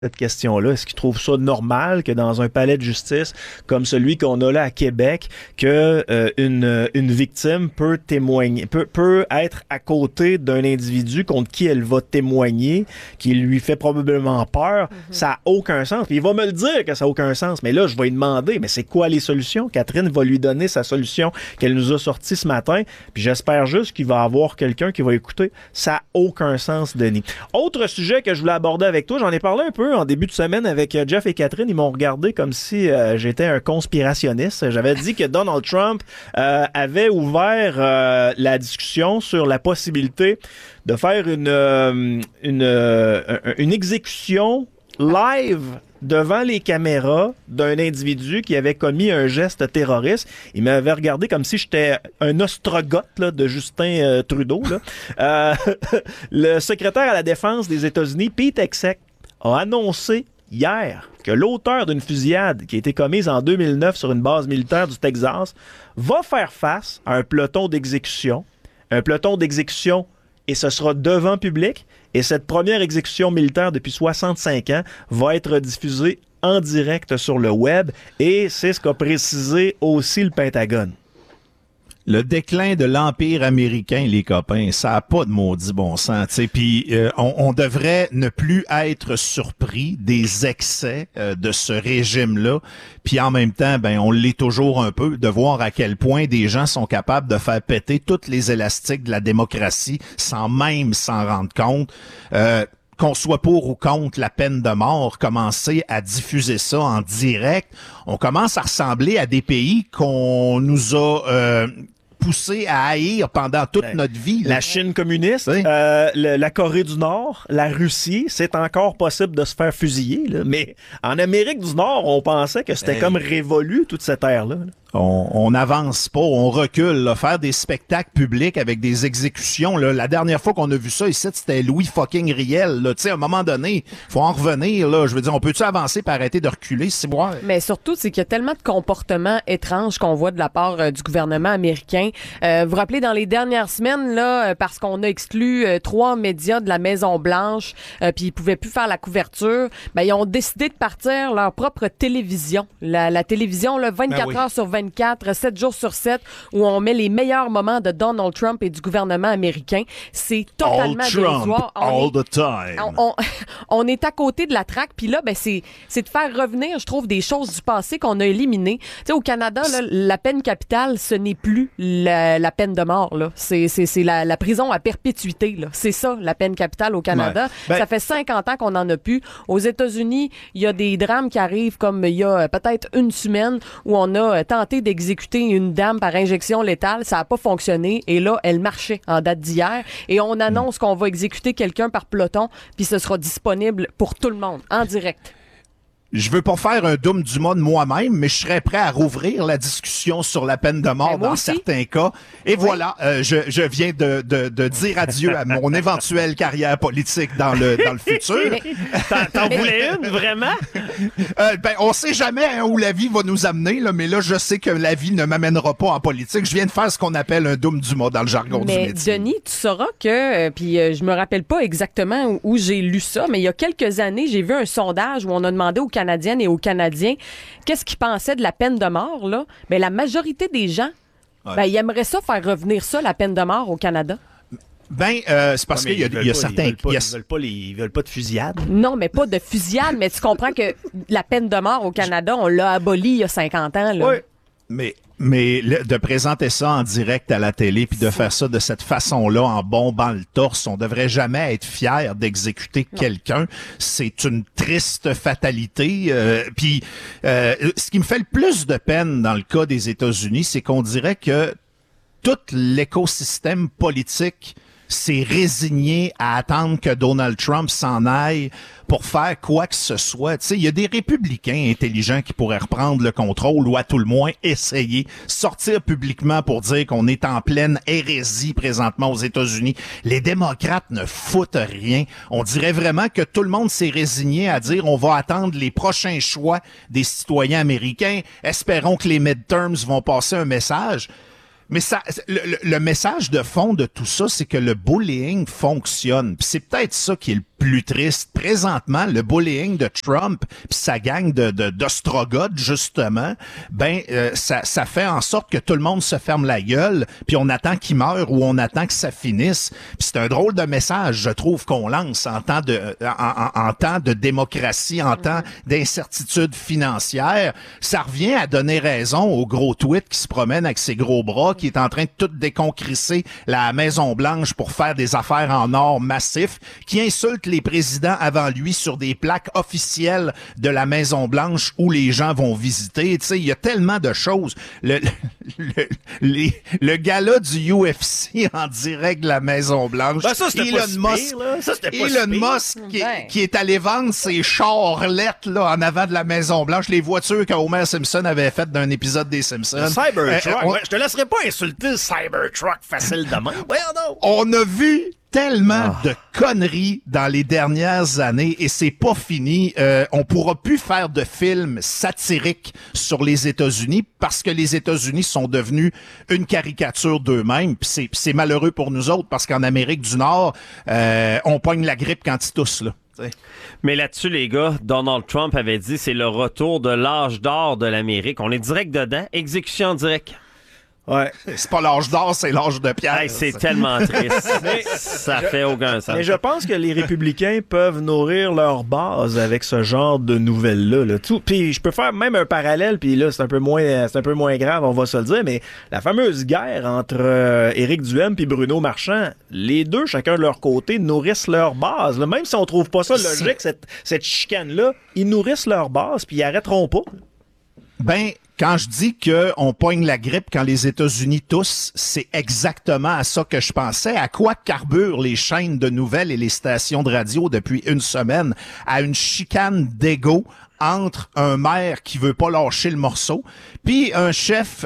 cette question-là. Est-ce qu'ils trouvent ça normal que dans un palais de justice comme celui qu'on a là à Québec, que une victime peut témoigner, peut être à côté d'un individu contre qui elle va témoigner, qui lui fait probablement peur? Ça n'a aucun sens. Puis il va me le dire que ça n'a aucun sens. Mais là, je vais lui demander, mais c'est quoi les solutions? Catherine va lui donner sa solution qu'elle nous a sortie ce matin. Puis j'espère juste qu'il va avoir quelqu'un qui va écouter. Ça n'a aucun sens, Denis. Autre sujet que je voulais aborder avec toi, j'en ai parlé un peu en début de semaine avec Jeff et Catherine. Ils m'ont regardé comme si j'étais un conspirationniste. J'avais dit que Donald Trump avait ouvert la discussion sur la possibilité de faire une exécution live devant les caméras d'un individu qui avait commis un geste terroriste. Il m'avait regardé comme si j'étais un ostrogoth là, de Justin Trudeau. Là. Le secrétaire à la défense des États-Unis, Pete Hegseth, a annoncé hier que l'auteur d'une fusillade qui a été commise en 2009 sur une base militaire du Texas va faire face à un peloton d'exécution. Un peloton d'exécution, et ce sera devant public. Et cette première exécution militaire depuis 65 ans va être diffusée en direct sur le web. Et c'est ce qu'a précisé aussi le Pentagone. Le déclin de l'Empire américain, les copains, ça n'a pas de maudit bon sens. Puis on devrait ne plus être surpris des excès de ce régime-là. Puis en même temps, ben on l'est toujours un peu, de voir à quel point des gens sont capables de faire péter toutes les élastiques de la démocratie sans même s'en rendre compte. Qu'on soit pour ou contre la peine de mort, commencer à diffuser ça en direct, on commence à ressembler à des pays qu'on nous a poussé à haïr pendant toute notre vie. La Chine communiste, oui. La Corée du Nord, la Russie, c'est encore possible de se faire fusiller. Là. Mais en Amérique du Nord, on pensait que c'était comme révolu, toute cette ère-là. Là. On n'avance pas, on recule. Là. Faire des spectacles publics avec des exécutions, là, la dernière fois qu'on a vu ça ici, c'était Louis fucking Riel. Tu sais, à un moment donné, faut en revenir. Là. Je veux dire, on peut-tu avancer pour arrêter de reculer? Mais surtout, c'est qu'il y a tellement de comportements étranges qu'on voit de la part du gouvernement américain. Vous vous rappelez, dans les dernières semaines, là, parce qu'on a exclu 3 médias de la Maison-Blanche, puis ils pouvaient plus faire la couverture, ben, ils ont décidé de partir leur propre télévision. La télévision, là, 24 heures sur 24, 7 jours sur 7, où on met les meilleurs moments de Donald Trump et du gouvernement américain. C'est totalement dérisoire. All the time. On est à côté de la traque, puis là, ben, c'est de faire revenir, je trouve, des choses du passé qu'on a éliminées. Tu sais, au Canada, là, la peine capitale, ce n'est plus la peine de mort, là. C'est la prison à perpétuité, là. C'est ça, la peine capitale au Canada. Ouais. Ça fait 50 ans qu'on en a plus. Aux États-Unis, il y a des drames qui arrivent comme il y a peut-être une semaine où on a tenté d'exécuter une dame par injection létale. Ça n'a pas fonctionné. Et là, elle marchait en date d'hier. Et on annonce qu'on va exécuter quelqu'un par peloton, puis ce sera disponible pour tout le monde, en direct. Je veux pas faire un Doom du monde moi-même, mais je serais prêt à rouvrir la discussion sur la peine de mort dans certains cas. Et voilà, je viens de dire adieu à mon éventuelle carrière politique dans le futur. T'en voulais une, vraiment? Ben, on sait jamais hein, où la vie va nous amener, là, mais là, je sais que la vie ne m'amènera pas en politique. Je viens de faire ce qu'on appelle un Doom du monde dans le jargon du métier. Denis, tu sauras que, puis je me rappelle pas exactement où j'ai lu ça, mais il y a quelques années, j'ai vu un sondage où on a demandé aux Canadiennes et aux Canadiens qu'est-ce qu'ils pensaient de la peine de mort, là. Ben, la majorité des gens, ben, ils aimeraient ça, faire revenir ça, la peine de mort au Canada. Ben, c'est parce qu'il y a certains... Ils veulent pas de fusillade. Non, mais pas de fusillade, mais tu comprends que la peine de mort au Canada, on l'a abolie il y a 50 ans, là. Oui. Mais de présenter ça en direct à la télé puis de faire ça de cette façon-là en bombant le torse, on devrait jamais être fier d'exécuter quelqu'un. C'est une triste fatalité. Puis ce qui me fait le plus de peine dans le cas des États-Unis, c'est qu'on dirait que tout l'écosystème politique s'est résigné à attendre que Donald Trump s'en aille pour faire quoi que ce soit. Tu sais, il y a des républicains intelligents qui pourraient reprendre le contrôle ou à tout le moins essayer, sortir publiquement pour dire qu'on est en pleine hérésie présentement aux États-Unis. Les démocrates ne foutent rien. On dirait vraiment que tout le monde s'est résigné à dire on va attendre les prochains choix des citoyens américains. Espérons que les midterms vont passer un message. Mais le message de fond de tout ça, c'est que le bullying fonctionne. Puis c'est peut-être ça qui est le plus triste. Présentement, le bullying de Trump puis sa gang d'ostrogoths, justement, ça fait en sorte que tout le monde se ferme la gueule, puis on attend qu'il meure ou on attend que ça finisse. Puis c'est un drôle de message, je trouve, qu'on lance en temps de démocratie, en temps d'incertitude financière. Ça revient à donner raison au gros tweet qui se promène avec ses gros bras, qui est en train de tout déconcrisser la Maison-Blanche pour faire des affaires en or massif, qui insulte les présidents avant lui sur des plaques officielles de la Maison-Blanche où les gens vont visiter. Tu sais, il y a tellement de choses. Le gala du UFC en direct de la Maison-Blanche. Ben ça, Elon Musk qui est allé vendre ses charlettes là, en avant de la Maison-Blanche, les voitures que Homer Simpson avait faites d'un épisode des Simpsons. Cybertruck. Je te laisserai pas insulter le Cybertruck facile de même. On a vu tellement de conneries dans les dernières années et c'est pas fini. On pourra plus faire de films satiriques sur les États-Unis parce que les États-Unis sont devenus une caricature d'eux-mêmes. Puis c'est malheureux pour nous autres parce qu'en Amérique du Nord, on pogne la grippe quand ils toussent, là. Mais là-dessus, les gars, Donald Trump avait dit c'est le retour de l'âge d'or de l'Amérique. On est direct dedans. Exécution en direct. Ouais. C'est pas l'âge d'or, c'est l'âge de pierre. Hey, c'est tellement triste. Mais ça fait aucun sens. Mais je pense que les républicains peuvent nourrir leur base avec ce genre de nouvelles-là. Là. Puis je peux faire même un parallèle, puis là, c'est un peu moins grave, on va se le dire, mais la fameuse guerre entre Éric Duhaime et Bruno Marchand, les deux, chacun de leur côté, nourrissent leur base. Là. Même si on trouve pas ça logique, cette chicane-là, ils nourrissent leur base, puis ils arrêteront pas. Quand je dis qu'on pogne la grippe quand les États-Unis toussent, c'est exactement à ça que je pensais. À quoi carburent les chaînes de nouvelles et les stations de radio depuis une semaine? À une chicane d'ego entre un maire qui veut pas lâcher le morceau, puis un chef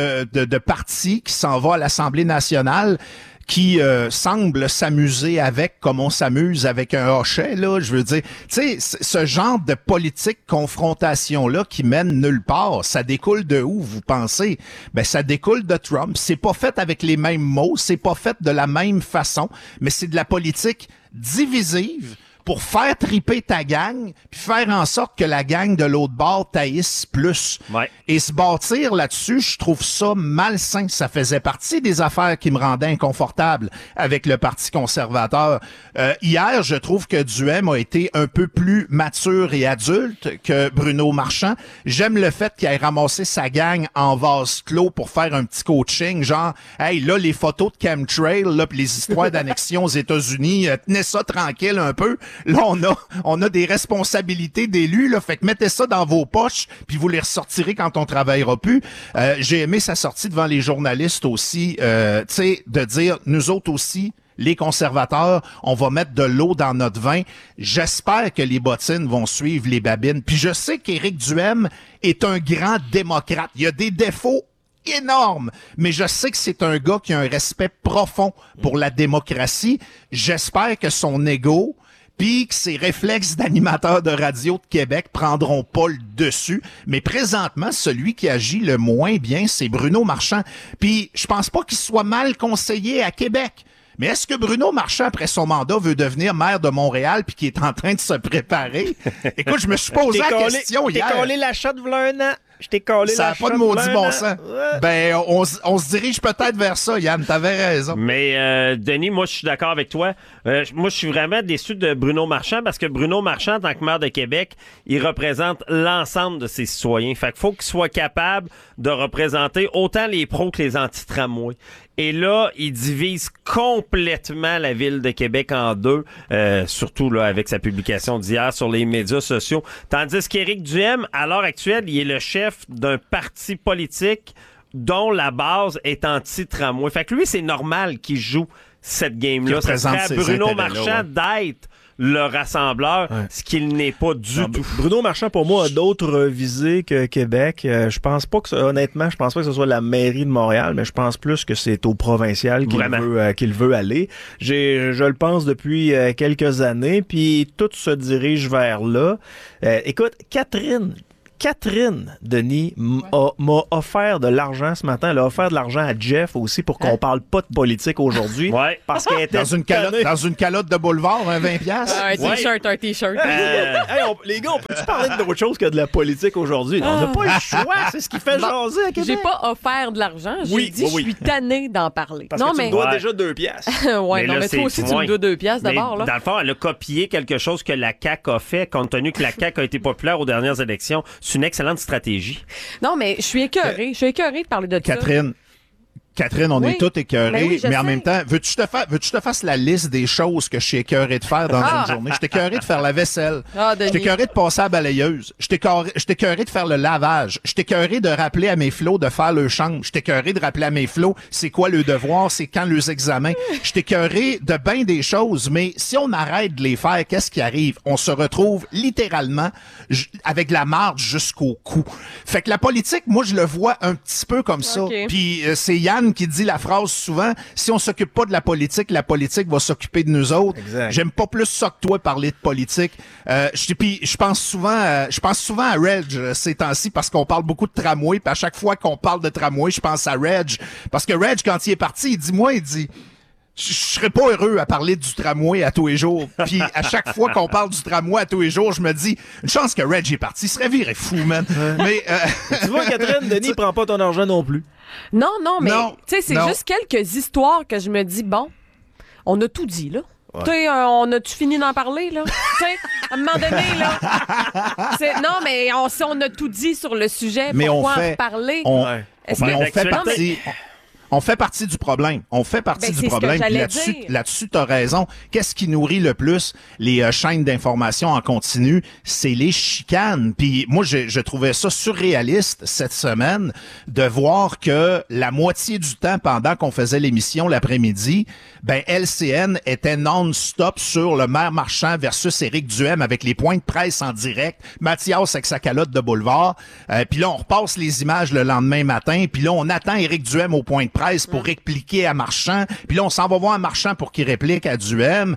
de parti qui s'en va à l'Assemblée nationale, qui semble s'amuser avec comme on s'amuse avec un hochet, là, je veux dire. Tu sais, ce genre de politique confrontation-là qui mène nulle part, ça découle de où, vous pensez? Ben, ça découle de Trump. C'est pas fait avec les mêmes mots, c'est pas fait de la même façon, mais c'est de la politique divisive pour faire triper ta gang, puis faire en sorte que la gang de l'autre bord taillisse plus. Ouais. Et se bâtir là-dessus, je trouve ça malsain. Ça faisait partie des affaires qui me rendaient inconfortable avec le Parti conservateur. Hier, je trouve que Duhaime a été un peu plus mature et adulte que Bruno Marchand. J'aime le fait qu'il ait ramassé sa gang en vase clos pour faire un petit coaching, genre, hey, là, les photos de chemtrail, là, pis les histoires d'annexion aux États-Unis, tenez ça tranquille un peu. Là, on a des responsabilités d'élus, là, fait que mettez ça dans vos poches, puis vous les ressortirez quand on travaillera plus. J'ai aimé sa sortie devant les journalistes aussi, tu sais, de dire, nous autres aussi, les conservateurs, on va mettre de l'eau dans notre vin. J'espère que les bottines vont suivre les babines. Puis je sais qu'Éric Duhaime est un grand démocrate. Il y a des défauts énorme, mais je sais que c'est un gars qui a un respect profond pour la démocratie. J'espère que son ego puis que ses réflexes d'animateur de radio de Québec prendront pas le dessus. Mais présentement, celui qui agit le moins bien, c'est Bruno Marchand. Puis je pense pas qu'il soit mal conseillé à Québec. Mais est-ce que Bruno Marchand, après son mandat, veut devenir maire de Montréal puis qu'il est en train de se préparer? Écoute, je me suis posé la question hier. Je t'ai collé la shot v'là un an. Je t'ai collé ça la n'a shot pas de maudit bon an. sens. Ouais. Ben, on se dirige peut-être vers ça, Yann. T'avais raison. Mais Denis, moi, je suis d'accord avec toi. Moi, je suis vraiment déçu de Bruno Marchand parce que Bruno Marchand, en tant que maire de Québec, il représente l'ensemble de ses citoyens. Fait qu'il faut qu'il soit capable de représenter autant les pros que les anti-tramways. Et là, il divise complètement la ville de Québec en deux, surtout là avec sa publication d'hier sur les médias sociaux. Tandis qu'Éric Duhaime, à l'heure actuelle, il est le chef d'un parti politique dont la base est anti-tramway. Fait que lui, c'est normal qu'il joue cette game-là. Ça serait à Bruno Marchand d'être le rassembleur, ce qu'il n'est pas du tout. Bruno Marchand, pour moi, a d'autres visées que Québec. Je pense pas que honnêtement, je pense pas que ce soit la mairie de Montréal, mais je pense plus que c'est au provincial qu'il veut aller. Je le pense depuis quelques années, puis tout se dirige vers là. Écoute, Catherine Catherine, Denis, m'a offert de l'argent ce matin. Elle a offert de l'argent à Jeff aussi pour qu'on parle pas de politique aujourd'hui. Ouais. Parce qu'elle était Dans une calotte de boulevard, 20$. Un t-shirt. Hey, les gars, on peut-tu parler d'autre chose que de la politique aujourd'hui? On n'a pas le choix, c'est ce qui fait jaser à Québec. J'ai pas offert de l'argent, j'ai dit je suis tannée d'en parler. Parce que tu me dois déjà 2 piastres. Ouais, Mais non, là, mais toi aussi, tu me dois 2 piastres d'abord. Là. Dans le fond, elle a copié quelque chose que la CAQ a fait, compte tenu que la CAQ a été populaire aux dernières élections. C'est une excellente stratégie. Non, mais je suis écœurée. Je suis écœurée de parler de ça. Catherine, on est tous écœurés, Ben oui, mais en sais. même temps, veux-tu que je te fasse la liste des choses que je suis écœuré de faire dans une journée? Je suis écœuré de faire la vaisselle. Je suis écœuré de passer à la balayeuse. Je suis écœuré de faire le lavage. Je suis écœuré de rappeler à mes flots de faire leur chambre. Je suis écœuré de rappeler à mes flots c'est quoi le devoir, c'est quand leurs examens. Je suis écœuré de bien des choses, mais si on arrête de les faire, qu'est-ce qui arrive? On se retrouve littéralement avec la marge jusqu'au cou. Fait que la politique, moi, je le vois un petit peu comme ça. Okay. Puis c'est Yann qui dit la phrase souvent, si on s'occupe pas de la politique va s'occuper de nous autres. Exact. J'aime pas plus ça que toi parler de politique. Puis je pense souvent à Reg ces temps-ci parce qu'on parle beaucoup de tramway, puis à chaque fois qu'on parle de tramway, je pense à Reg parce que Reg quand il est parti, il dit je serais pas heureux à parler du tramway à tous les jours. Puis à chaque fois qu'on parle du tramway à tous les jours, je me dis une chance que Reg est parti, il serait viré fou, man. Mais Tu vois, Catherine, Denis prend pas ton argent non plus. Non, mais Non, tu sais, c'est non. juste quelques histoires que je me dis, bon, on a tout dit, là. Tu sais, on a-tu fini d'en parler, là? Tu sais, à un moment donné, là. Non, mais on a tout dit sur le sujet. Mais pourquoi on fait- en reparler? on fait partie du problème. On fait partie Ben, du c'est ce que problème. Puis j'allais dire. Là-dessus, t'as raison. Qu'est-ce qui nourrit le plus les chaînes d'information en continu? C'est les chicanes. Puis moi, je trouvais ça surréaliste cette semaine de voir que la moitié du temps, pendant qu'on faisait l'émission l'après-midi, ben LCN était non-stop sur le maire Marchand versus Éric Duhem avec les points de presse en direct. Mathias avec sa calotte de boulevard. Puis là, on repasse les images le lendemain matin. Puis là, on attend Éric Duhem au point de presse pour répliquer à Marchand. Puis là, on s'en va voir Marchand pour qu'il réplique à Duhem.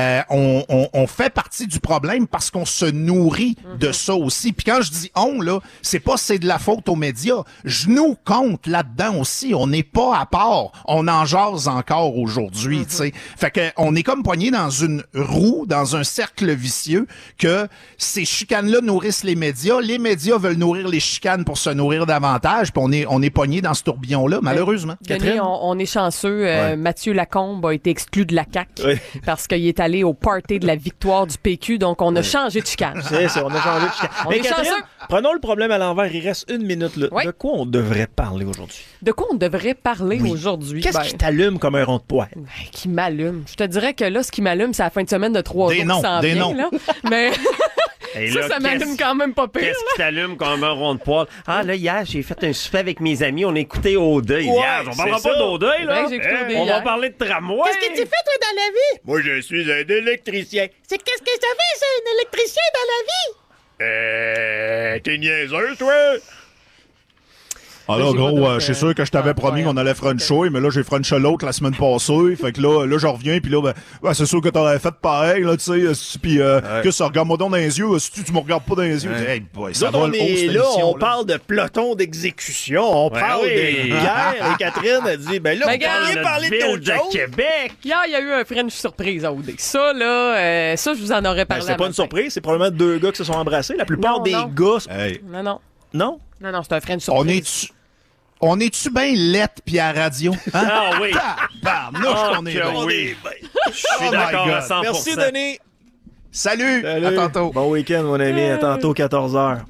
On fait partie du problème parce qu'on se nourrit de ça aussi. Puis quand je dis on, là, c'est de la faute aux médias. Je nous compte là-dedans aussi. On n'est pas à part. On en jase encore aujourd'hui, tu sais. Fait que on est comme poigné dans une roue, dans un cercle vicieux que ces chicanes-là nourrissent les médias veulent nourrir les chicanes pour se nourrir davantage, puis on est pogné dans ce tourbillon-là, malheureusement. Denis, on est chanceux. Mathieu Lacombe a été exclu de la CAQ parce qu'il est allé au party de la victoire du PQ, donc on a changé de chicane. C'est ça, on a changé de chicane. On Mais est Catherine, chanceux. prenons le problème à l'envers. Il reste 1 minute. Là. Oui. De quoi on devrait parler aujourd'hui? De quoi on devrait parler aujourd'hui? Qu'est-ce Ben, qui t'allume comme un rond de poêle? qui m'allume? Je te dirais que là, ce qui m'allume, c'est la fin de semaine de 3 jours qui s'en des vient, noms. là. Mais Et ça, là, ça m'allume quand même pas pire. Qu'est-ce qui t'allume comme un rond de poil? Ah, là, hier, j'ai fait un souper avec mes amis. On a écouté O'Day hier. On parlera c'est pas ça. d'O'Day, là. Ben, j'ai écouté O'Day On va hier. parler de tramway. Qu'est-ce que tu fais, toi, dans la vie? Moi, je suis un électricien. C'est qu'est-ce que ça fait, ça, un électricien dans la vie? T'es niaiseux, toi? Alors, J'ai pas gros, d'autres, je suis sûr que je t'avais promis qu'on allait frencher, mais là, j'ai frenché l'autre la semaine passée. Fait que là, je reviens, puis là, ben, c'est sûr que t'aurais fait pareil, là, tu sais. Puis, que ça, regarde-moi donc dans les yeux. Si tu me regardes pas dans les yeux, hey, boy, ça va on le haut, est cette là, émission, on parle de peloton d'exécution, on parle oui. de guerre. Et Catherine a dit, ben là, Ben, vous regarde, pourriez Notre parler ville d'autre chose. de Québec. Hier, il y a eu un French surprise à OD. Ça, là, ça, je vous en aurais Ben, parlé. c'est pas à une matin. surprise, c'est probablement 2 gars qui se sont embrassés. La plupart Non, des non. gars... Hey, Non, Non? c'est un French surprise. on est-tu bien lettre pis à la radio? Hein? Ah oui. Tabarnouche qu'on est que bien. oui. Je suis Oh my d'accord à God. 100%. Merci, Denis. Salut! Salut. À tantôt. Bon week-end, mon ami. À tantôt, 14h.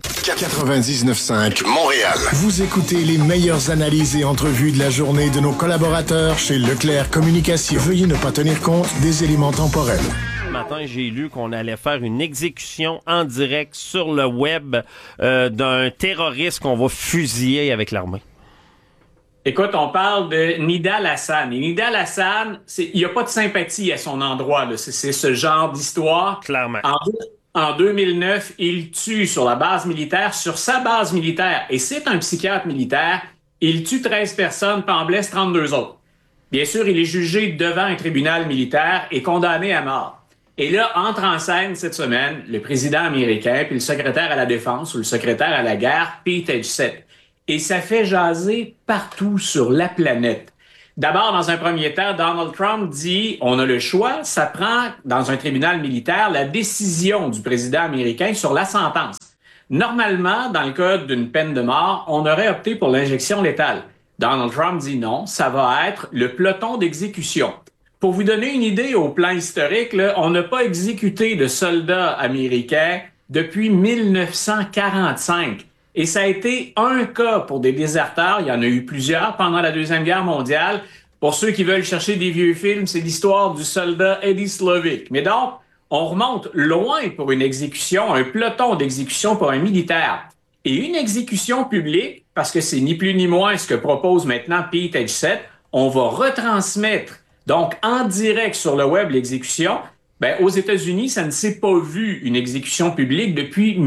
99.5 Montréal. Vous écoutez les meilleures analyses et entrevues de la journée de nos collaborateurs chez Leclerc Communication. Veuillez ne pas tenir compte des éléments temporels. Ce matin, j'ai lu qu'on allait faire une exécution en direct sur le web d'un terroriste qu'on va fusiller avec l'armée. Écoute, on parle de Nidal Hassan. Et Nidal Hassan, il n'y a pas de sympathie à son endroit, là. C'est ce genre d'histoire. Clairement. En 2009, il tue sur la base militaire, sur sa base militaire, et c'est un psychiatre militaire, il tue 13 personnes, puis en blesse 32 autres. Bien sûr, il est jugé devant un tribunal militaire et condamné à mort. Et là, entre en scène cette semaine le président américain puis le secrétaire à la défense ou le secrétaire à la guerre, Pete Hegseth. Et ça fait jaser partout sur la planète. D'abord, dans un premier temps, Donald Trump dit on a le choix, ça prend dans un tribunal militaire la décision du président américain sur la sentence. Normalement, dans le cas d'une peine de mort, on aurait opté pour l'injection létale. Donald Trump dit non, ça va être le peloton d'exécution. Pour vous donner une idée au plan historique, là, on n'a pas exécuté de soldats américains depuis 1945. Et ça a été un cas pour des déserteurs. Il y en a eu plusieurs pendant la Deuxième Guerre mondiale. Pour ceux qui veulent chercher des vieux films, c'est l'histoire du soldat Eddie Slovic. Mais donc, on remonte loin pour une exécution, un peloton d'exécution pour un militaire. Et une exécution publique, parce que c'est ni plus ni moins ce que propose maintenant Pete Hegseth, on va retransmettre, donc en direct sur le web, l'exécution. Ben, aux États-Unis, ça ne s'est pas vu une exécution publique depuis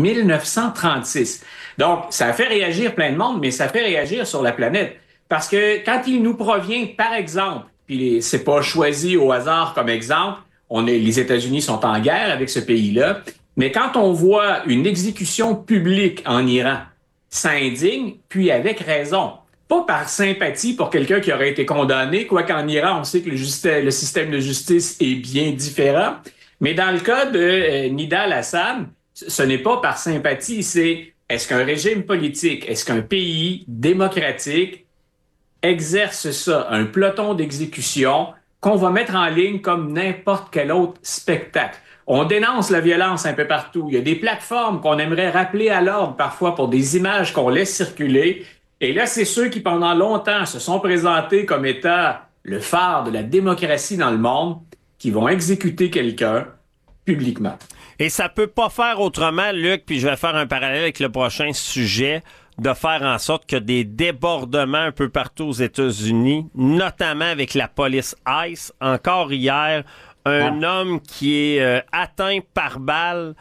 1936. Donc, ça a fait réagir plein de monde, mais ça fait réagir sur la planète. Parce que quand il nous provient, par exemple, puis c'est pas choisi au hasard comme exemple, les États-Unis sont en guerre avec ce pays-là, mais quand on voit une exécution publique en Iran, ça indigne, puis avec raison. Pas par sympathie pour quelqu'un qui aurait été condamné, quoiqu'en Iran, on sait que le système de justice est bien différent. Mais dans le cas de Nida al-Assad, ce n'est pas par sympathie, c'est est-ce qu'un régime politique, est-ce qu'un pays démocratique exerce ça, un peloton d'exécution qu'on va mettre en ligne comme n'importe quel autre spectacle. On dénonce la violence un peu partout. Il y a des plateformes qu'on aimerait rappeler à l'ordre parfois pour des images qu'on laisse circuler. Et là, c'est ceux qui, pendant longtemps, se sont présentés comme étant le phare de la démocratie dans le monde qui vont exécuter quelqu'un publiquement. Et ça peut pas faire autrement, Luc, puis je vais faire un parallèle avec le prochain sujet, de faire en sorte que des débordements un peu partout aux États-Unis, notamment avec la police ICE. Encore hier, un homme qui est atteint par balle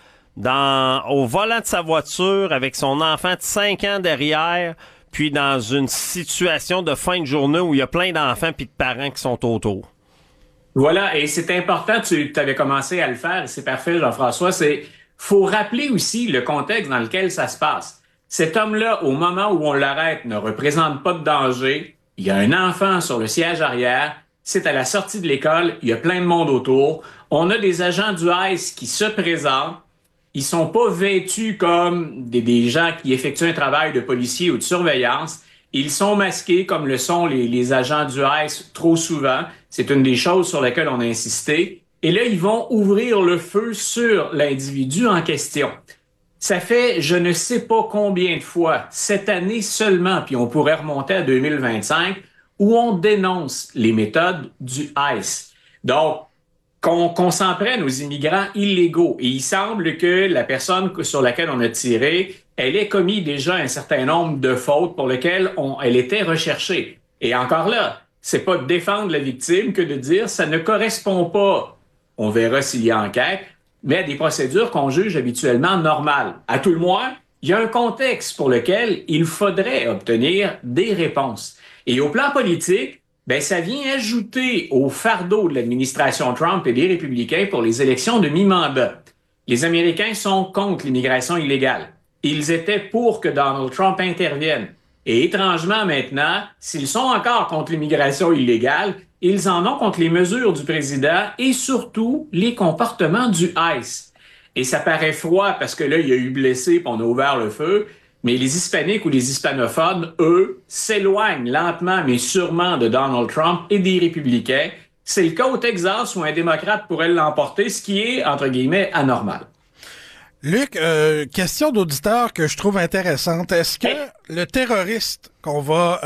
au volant de sa voiture avec son enfant de 5 ans derrière, puis dans une situation de fin de journée où il y a plein d'enfants puis de parents qui sont autour. Voilà, et c'est important, tu avais commencé à le faire, et c'est parfait, Jean-François, faut rappeler aussi le contexte dans lequel ça se passe. Cet homme-là, au moment où on l'arrête, ne représente pas de danger. Il y a un enfant sur le siège arrière. C'est à la sortie de l'école. Il y a plein de monde autour. On a des agents du ICE qui se présentent. Ils sont pas vêtus comme des gens qui effectuent un travail de policier ou de surveillance. Ils sont masqués comme le sont les agents du ICE trop souvent. C'est une des choses sur lesquelles on a insisté. Et là, ils vont ouvrir le feu sur l'individu en question. Ça fait je ne sais pas combien de fois, cette année seulement, puis on pourrait remonter à 2025, où on dénonce les méthodes du ICE. Donc, qu'on s'en prenne aux immigrants illégaux. Et il semble que la personne sur laquelle on a tiré, elle ait commis déjà un certain nombre de fautes pour lesquelles elle était recherchée. Et encore là, c'est pas de défendre la victime que de dire ça ne correspond pas. On verra s'il y a enquête, mais à des procédures qu'on juge habituellement normales. À tout le moins, il y a un contexte pour lequel il faudrait obtenir des réponses. Et au plan politique, ben ça vient ajouter au fardeau de l'administration Trump et des républicains pour les élections de mi-mandat. Les Américains sont contre l'immigration illégale. Ils étaient pour que Donald Trump intervienne. Et étrangement maintenant, s'ils sont encore contre l'immigration illégale, ils en ont contre les mesures du président et surtout les comportements du ICE. Et ça paraît froid parce que là, il y a eu blessés et on a ouvert le feu, mais les Hispaniques ou les hispanophones, eux, s'éloignent lentement mais sûrement de Donald Trump et des républicains. C'est le cas au Texas où un démocrate pourrait l'emporter, ce qui est, entre guillemets, anormal. Luc, question d'auditeur que je trouve intéressante. Est-ce que le terroriste qu'on va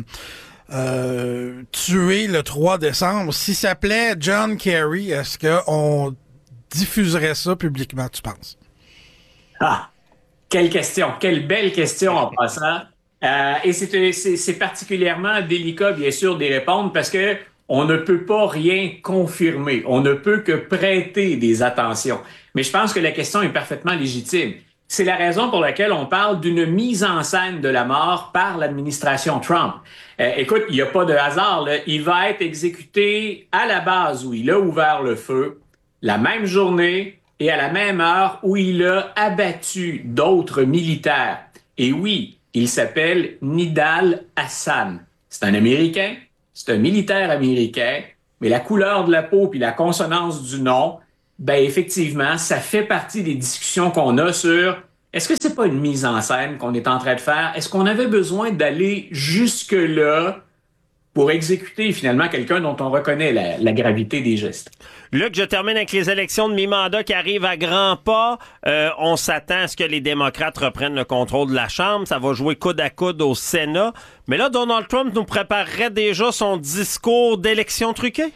tuer le 3 décembre, s'il s'appelait John Kerry, est-ce qu'on diffuserait ça publiquement, tu penses? Ah, quelle question, quelle belle question en passant. Et c'est particulièrement délicat, bien sûr, d'y répondre parce que on ne peut pas rien confirmer. On ne peut que prêter des attentions. Mais je pense que la question est parfaitement légitime. C'est la raison pour laquelle on parle d'une mise en scène de la mort par l'administration Trump. Écoute, il n'y a pas de hasard, là. Il va être exécuté à la base où il a ouvert le feu, la même journée et à la même heure où il a abattu d'autres militaires. Et oui, il s'appelle Nidal Hassan. C'est un Américain, c'est un militaire américain, mais la couleur de la peau puis la consonance du nom, ben effectivement, ça fait partie des discussions qu'on a sur est-ce que c'est pas une mise en scène qu'on est en train de faire? Est-ce qu'on avait besoin d'aller jusque-là pour exécuter finalement quelqu'un dont on reconnaît la gravité des gestes? Luc, je termine avec les élections de mi-mandat qui arrivent à grands pas. On s'attend à ce que les démocrates reprennent le contrôle de la Chambre. Ça va jouer coude à coude au Sénat. Mais là, Donald Trump nous préparerait déjà son discours d'élection truquée.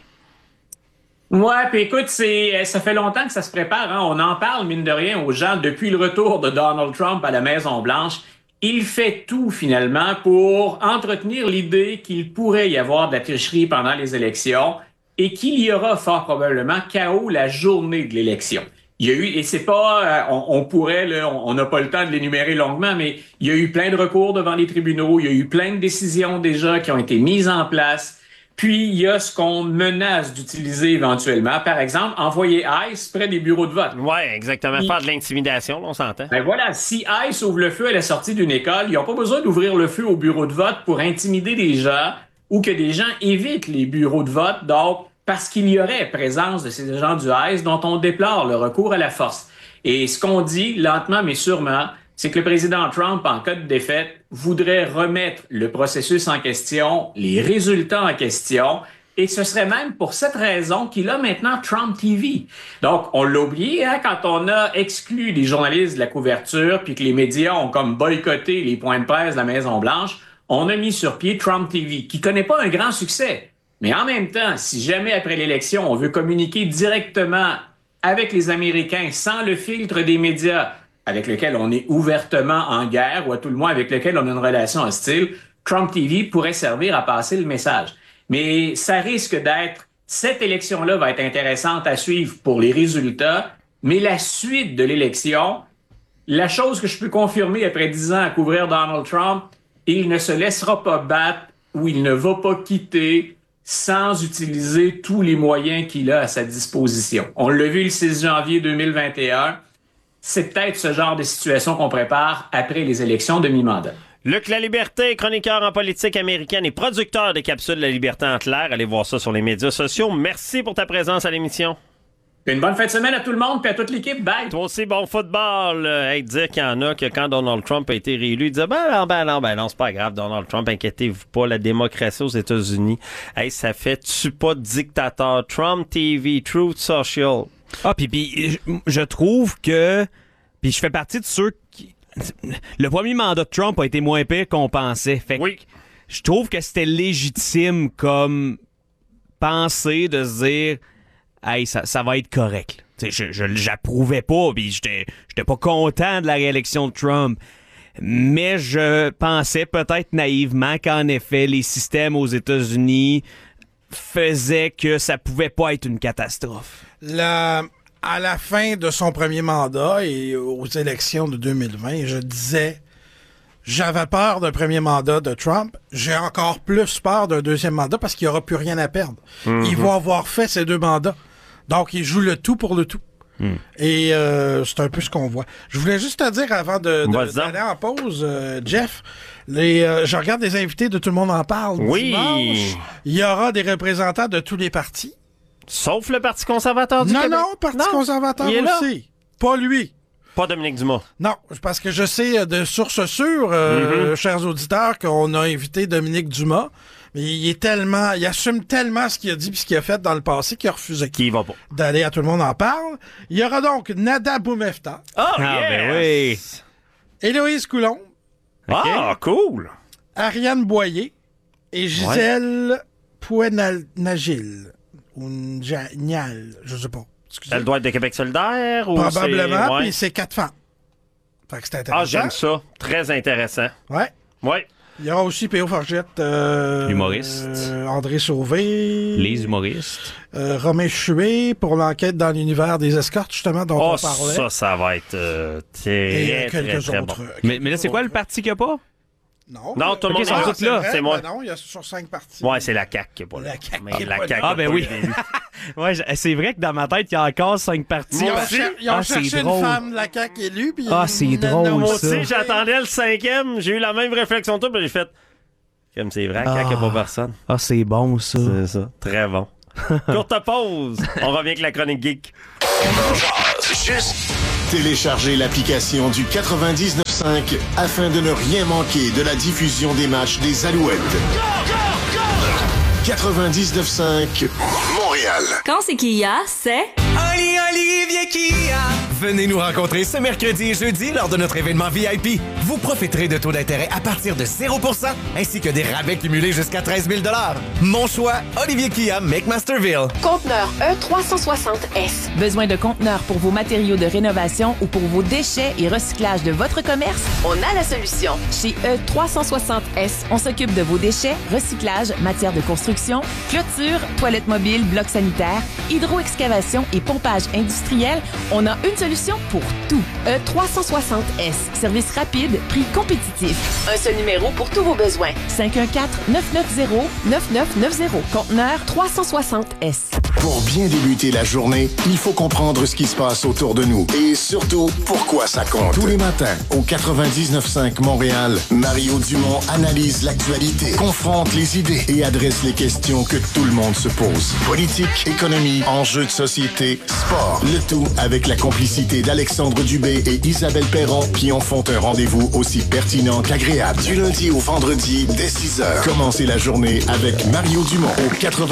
Ouais, puis écoute, ça fait longtemps que ça se prépare. Hein? On en parle, mine de rien, aux gens depuis le retour de Donald Trump à la Maison-Blanche. Il fait tout, finalement, pour entretenir l'idée qu'il pourrait y avoir de la tricherie pendant les élections et qu'il y aura fort probablement chaos la journée de l'élection. Il y a eu, et c'est pas, on pourrait, là, on n'a pas le temps de l'énumérer longuement, mais il y a eu plein de recours devant les tribunaux, il y a eu plein de décisions déjà qui ont été mises en place. Puis, il y a ce qu'on menace d'utiliser éventuellement. Par exemple, envoyer ICE près des bureaux de vote. Oui, exactement. Faire de l'intimidation, on s'entend. Ben voilà, si ICE ouvre le feu à la sortie d'une école, ils n'ont pas besoin d'ouvrir le feu au bureau de vote pour intimider des gens ou que des gens évitent les bureaux de vote. Donc, parce qu'il y aurait présence de ces agents du ICE dont on déplore le recours à la force. Et ce qu'on dit, lentement mais sûrement, c'est que le président Trump, en cas de défaite, voudrait remettre le processus en question, les résultats en question, et ce serait même pour cette raison qu'il a maintenant Trump TV. Donc, on l'a oublié, hein, quand on a exclu les journalistes de la couverture, puis que les médias ont comme boycotté les points de presse de la Maison-Blanche, on a mis sur pied Trump TV, qui connaît pas un grand succès. Mais en même temps, si jamais après l'élection, on veut communiquer directement avec les Américains sans le filtre des médias, avec lequel on est ouvertement en guerre, ou à tout le moins avec lequel on a une relation hostile, Trump TV pourrait servir à passer le message. Mais ça risque d'être, cette élection-là va être intéressante à suivre pour les résultats, mais la suite de l'élection, la chose que je peux confirmer après 10 ans à couvrir Donald Trump, il ne se laissera pas battre ou il ne va pas quitter sans utiliser tous les moyens qu'il a à sa disposition. On l'a vu le 6 janvier 2021, c'est peut-être ce genre de situation qu'on prépare après les élections de mi-mandat. Luc Laliberté, chroniqueur en politique américaine et producteur des capsules La Liberté en clair. Allez voir ça sur les médias sociaux. Merci pour ta présence à l'émission. Une bonne fin de semaine à tout le monde et à toute l'équipe. Bye! Toi aussi, bon football. Dire qu'il y en a que quand Donald Trump a été réélu, il disait ben non, c'est pas grave, Donald Trump, inquiétez-vous pas, la démocratie aux États-Unis, hey, ça fait-tu pas dictateur? Trump TV, Truth Social. Ah, puis je trouve que... Puis je fais partie de ceux qui... Le premier mandat de Trump a été moins pire qu'on pensait. Fait que je trouve que c'était légitime comme pensée de se dire « Hey, ça va être correct. » J'approuvais pas, puis j'étais pas content de la réélection de Trump. Mais je pensais peut-être naïvement qu'en effet, les systèmes aux États-Unis faisaient que ça pouvait pas être une catastrophe. À la fin de son premier mandat et aux élections de 2020, je disais, j'avais peur d'un premier mandat de Trump. J'ai encore plus peur d'un deuxième mandat parce qu'il n'y aura plus rien à perdre. Mm-hmm. Il va avoir fait ces 2 mandats. Donc, il joue le tout pour le tout. Mm. Et c'est un peu ce qu'on voit. Je voulais juste te dire, avant d'aller en pause, Jeff, je regarde les invités de Tout le monde en parle. Oui. Dimanche, il y aura des représentants de tous les partis. Sauf le Parti conservateur du Québec. Non, Parti conservateur aussi. Pas lui. Pas Dominique Dumas. Non, parce que je sais de sources sûres, chers auditeurs, qu'on a invité Dominique Dumas, mais il assume tellement ce qu'il a dit et ce qu'il a fait dans le passé qu'il a refusé. Qui va pas. D'aller à Tout le monde en parle. Il y aura donc Nada Boumefta. Ben oui. Héloïse Coulombe. Ah, cool. Ariane Boyer et Gisèle Pouenagil. Ou Nial, je sais pas. Excusez. Elle doit être de Québec solidaire ou probablement, puis c'est 4 femmes. Fait que c'est intéressant. Ah, j'aime ça. Très intéressant. Ouais. Il y aura aussi P.O. Forgette. Humoriste. André Sauvé. Les humoristes. Romain Chué pour l'enquête dans l'univers des escortes, justement, dont on parlait. Ça va être très, quelques très autres. Bon. Mais là, c'est quoi le parti qu'il n'y a pas? Non, tout le monde sont tous là. C'est moi. Non, il y a sur 5 parties. Ouais, c'est la CAQ qui est pas là. La CAQ Mais qui est la pas CAQ là. Ah, ben oui. Ouais, c'est vrai que dans ma tête, il y a encore 5 parties. Ils ont c'est cherché une drôle. femme de la CAQ élue. Puis C'est drôle, Moi ça. aussi, j'attendais le 5e. J'ai eu la même réflexion que toi, puis j'ai fait. Comme c'est vrai, CAQ, il n'y a pas personne. Ah, c'est bon, ça. C'est ça. Très bon. Courte pause. On revient avec la chronique geek. Téléchargez l'application du 99.5 afin de ne rien manquer de la diffusion des matchs des Alouettes. 99.5 Montréal. Quand c'est Kia, c'est... Olivier Kia. Venez nous rencontrer ce mercredi et jeudi lors de notre événement VIP. Vous profiterez de taux d'intérêt à partir de 0% ainsi que des rabais cumulés jusqu'à 13 000 $. Mon choix, Olivier Kia, McMasterville. Conteneur E360S. Besoin de conteneurs pour vos matériaux de rénovation ou pour vos déchets et recyclage de votre commerce? On a la solution. Chez E360S, on s'occupe de vos déchets, recyclage, matières de construction, clôture, toilettes mobiles, blocs sanitaires, hydroexcavation et pompage industriel. On a une solution pour tout. E360S. Service rapide, prix compétitif. Un seul numéro pour tous vos besoins. 514-990-9990. Conteneur 360S. Pour bien débuter la journée, il faut comprendre ce qui se passe autour de nous et surtout pourquoi ça compte. Tous les matins, au 99.5 Montréal, Mario Dumont analyse l'actualité, confronte les idées et adresse les questions que tout le monde se pose. Politique, économie, enjeux de société, sport. Le tout avec la complicité d'Alexandre Dubé et Isabelle Perron qui en font un rendez-vous aussi pertinent qu'agréable. Du lundi au vendredi, dès 6h. Commencez la journée avec Mario Dumont au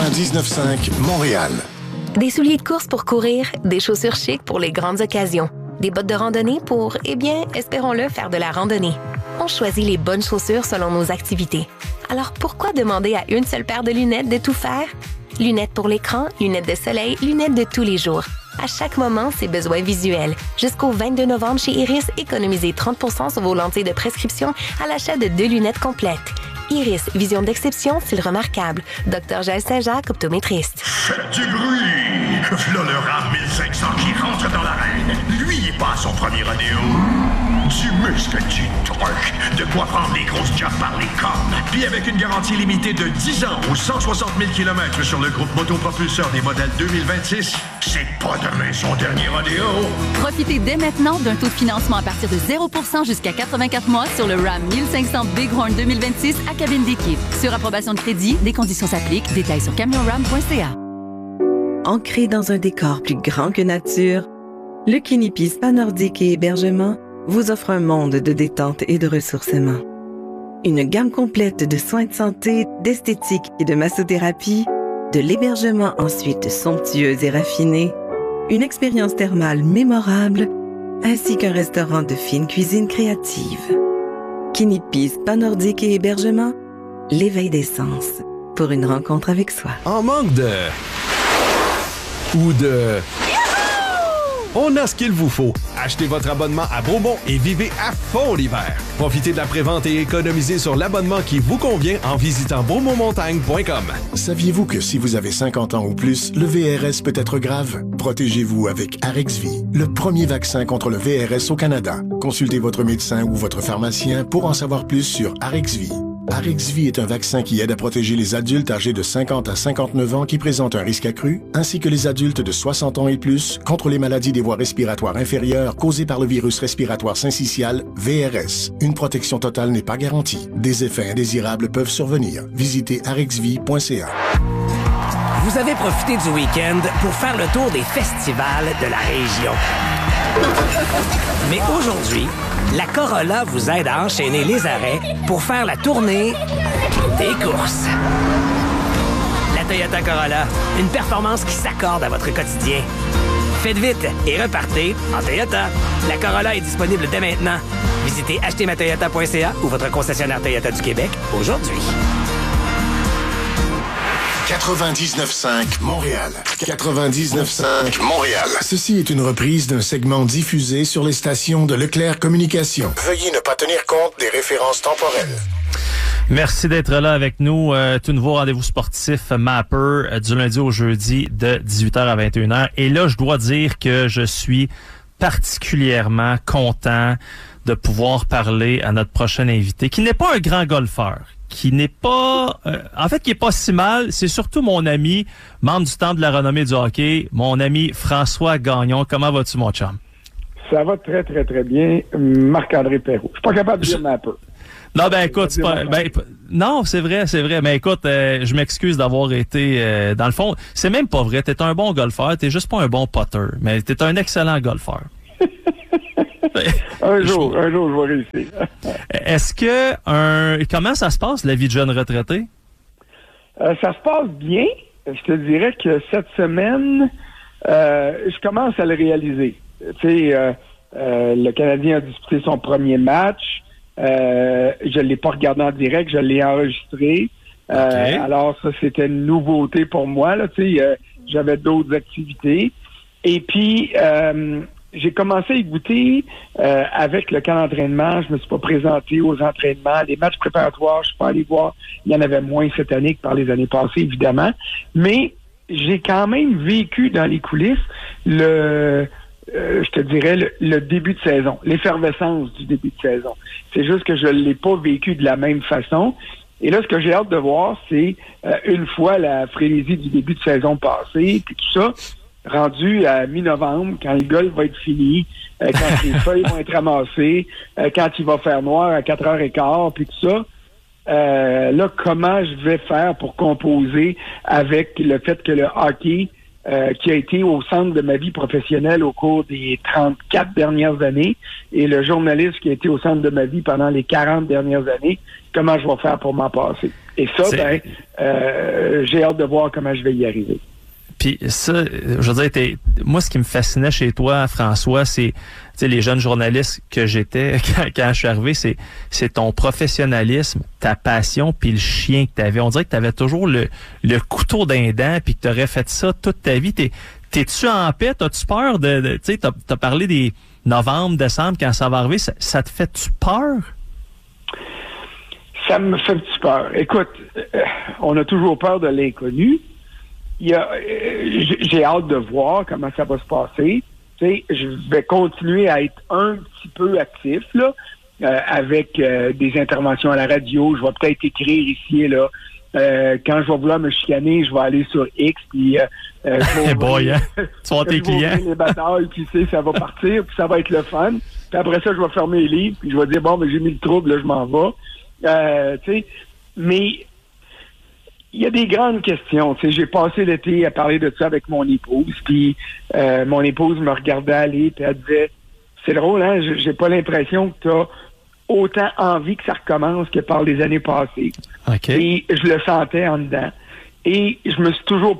99.5 Montréal. Des souliers de course pour courir, des chaussures chic pour les grandes occasions, des bottes de randonnée pour, eh bien, espérons-le, faire de la randonnée. On choisit les bonnes chaussures selon nos activités. Alors pourquoi demander à une seule paire de lunettes de tout faire? Lunettes pour l'écran, lunettes de soleil, lunettes de tous les jours. À chaque moment, ses besoins visuels. Jusqu'au 22 novembre chez Iris, économisez 30% sur vos lentilles de prescription à l'achat de 2 lunettes complètes. Iris, vision d'exception, style remarquable. Dr. Jaël Saint-Jacques, optométriste. Faites du bruit! V'là le RAM 1500 qui rentre dans l'arène. Lui, il passe son premier rodéo. Du muscle, du truc. De quoi prendre les grosses jobs par les cornes. Puis avec une garantie limitée de 10 ans ou 160 000 km sur le groupe motopropulseur des modèles 2026, c'est pas demain son dernier rodéo. Profitez dès maintenant d'un taux de financement à partir de 0% jusqu'à 84 mois sur le RAM 1500 Bighorn 2026 à cabine d'équipe. Sur approbation de crédit, des conditions s'appliquent. Détails sur camionram.ca. Ancré dans un décor plus grand que nature, le Kinipi Spa Nordique et Hébergement vous offre un monde de détente et de ressourcement. Une gamme complète de soins de santé, d'esthétique et de massothérapie, de l'hébergement ensuite somptueux et raffiné, une expérience thermale mémorable, ainsi qu'un restaurant de fine cuisine créative. Kinipi Spa Nordique et Hébergement, l'éveil des sens pour une rencontre avec soi. En manque de... ou de... On a ce qu'il vous faut. Achetez votre abonnement à Beaumont et vivez à fond l'hiver. Profitez de la prévente et économisez sur l'abonnement qui vous convient en visitant beaumontmontagne.com. Saviez-vous que si vous avez 50 ans ou plus, le VRS peut être grave? Protégez-vous avec Arexvy, le premier vaccin contre le VRS au Canada. Consultez votre médecin ou votre pharmacien pour en savoir plus sur Arexvy. Arexvy est un vaccin qui aide à protéger les adultes âgés de 50 à 59 ans qui présentent un risque accru, ainsi que les adultes de 60 ans et plus contre les maladies des voies respiratoires inférieures causées par le virus respiratoire syncytial, VRS. Une protection totale n'est pas garantie. Des effets indésirables peuvent survenir. Visitez arexvy.ca. Vous avez profité du week-end pour faire le tour des festivals de la région. Mais aujourd'hui, la Corolla vous aide à enchaîner les arrêts pour faire la tournée des courses. La Toyota Corolla, une performance qui s'accorde à votre quotidien. Faites vite et repartez en Toyota. La Corolla est disponible dès maintenant. Visitez achetermatoyota.ca ou votre concessionnaire Toyota du Québec aujourd'hui. 99.5 Montréal. 99.5 Montréal. Ceci est une reprise d'un segment diffusé sur les stations de Leclerc Communications. Veuillez ne pas tenir compte des références temporelles. Merci d'être là avec nous. Tout nouveau rendez-vous sportif Mapper du lundi au jeudi de 18h à 21h. Et là, je dois dire que je suis particulièrement content de pouvoir parler à notre prochain invité, qui n'est pas un grand golfeur, qui n'est pas... en fait, qui est pas si mal. C'est surtout mon ami, membre du Temple de la renommée du hockey, mon ami François Gagnon. Comment vas-tu, mon chum? Ça va très, très, très bien. Marc-André Perrault. Je suis pas capable de dire un peu. Non, ben écoute, non, c'est vrai. Mais écoute, je m'excuse d'avoir été... dans le fond, c'est même pas vrai. T'es un bon golfeur. T'es juste pas un bon putter. Mais t'es un excellent golfeur. un jour, je vais réussir. Est-ce que... Comment ça se passe, la vie de jeune retraité? Ça se passe bien. Je te dirais que cette semaine, je commence à le réaliser. Tu sais, le Canadien a disputé son premier match. Je l'ai pas regardé en direct, je l'ai enregistré. Okay. Alors ça, c'était une nouveauté pour moi. Là, tu sais, j'avais d'autres activités. Et puis, j'ai commencé à y goûter avec le camp d'entraînement. Je me suis pas présenté aux entraînements. Les matchs préparatoires, je suis pas allé voir. Il y en avait moins cette année que par les années passées, évidemment. Mais j'ai quand même vécu dans les coulisses je te dirais, le début de saison, l'effervescence du début de saison. C'est juste que je ne l'ai pas vécu de la même façon. Et là, ce que j'ai hâte de voir, c'est une fois la frénésie du début de saison passée, puis tout ça, rendu à mi-novembre, quand le golf va être fini, quand les feuilles vont être ramassées, quand il va faire noir à 4h15, puis tout ça, là, comment je vais faire pour composer avec le fait que le hockey qui a été au centre de ma vie professionnelle au cours des 34 dernières années, et le journaliste qui a été au centre de ma vie pendant les 40 dernières années, comment je vais faire pour m'en passer. Et ça, j'ai hâte de voir comment je vais y arriver. Puis ça, je veux dire, moi, ce qui me fascinait chez toi, François, c'est les jeunes journalistes que j'étais quand je suis arrivé, c'est ton professionnalisme, ta passion, puis le chien que tu avais. On dirait que tu avais toujours le couteau d'un dent, puis que tu aurais fait ça toute ta vie. T'es-tu en paix? T'as-tu peur tu sais, t'as parlé des novembre, décembre, quand ça va arriver. Ça te fait-tu peur? Ça me fait-tu peur? Écoute, on a toujours peur de l'inconnu. J'ai hâte de voir comment ça va se passer. Tu sais, je vais continuer à être un petit peu actif là, avec des interventions à la radio. Je vais peut-être écrire ici et là. Quand je vais vouloir me chicaner, je vais aller sur X puis boy, hein? Tu vas tes clients. Les batailles, puis ça va partir, puis ça va être le fun. Puis après ça, je vais fermer les livres, puis je vais dire bon, mais j'ai mis le trouble, là, je m'en vais. Tu sais, mais il y a des grandes questions. Tu sais, j'ai passé l'été à parler de ça avec mon épouse, puis mon épouse me regardait aller, puis elle disait, c'est drôle, hein, j'ai pas l'impression que t'as autant envie que ça recommence que par les années passées. Okay. Et je le sentais en dedans. Et je me suis toujours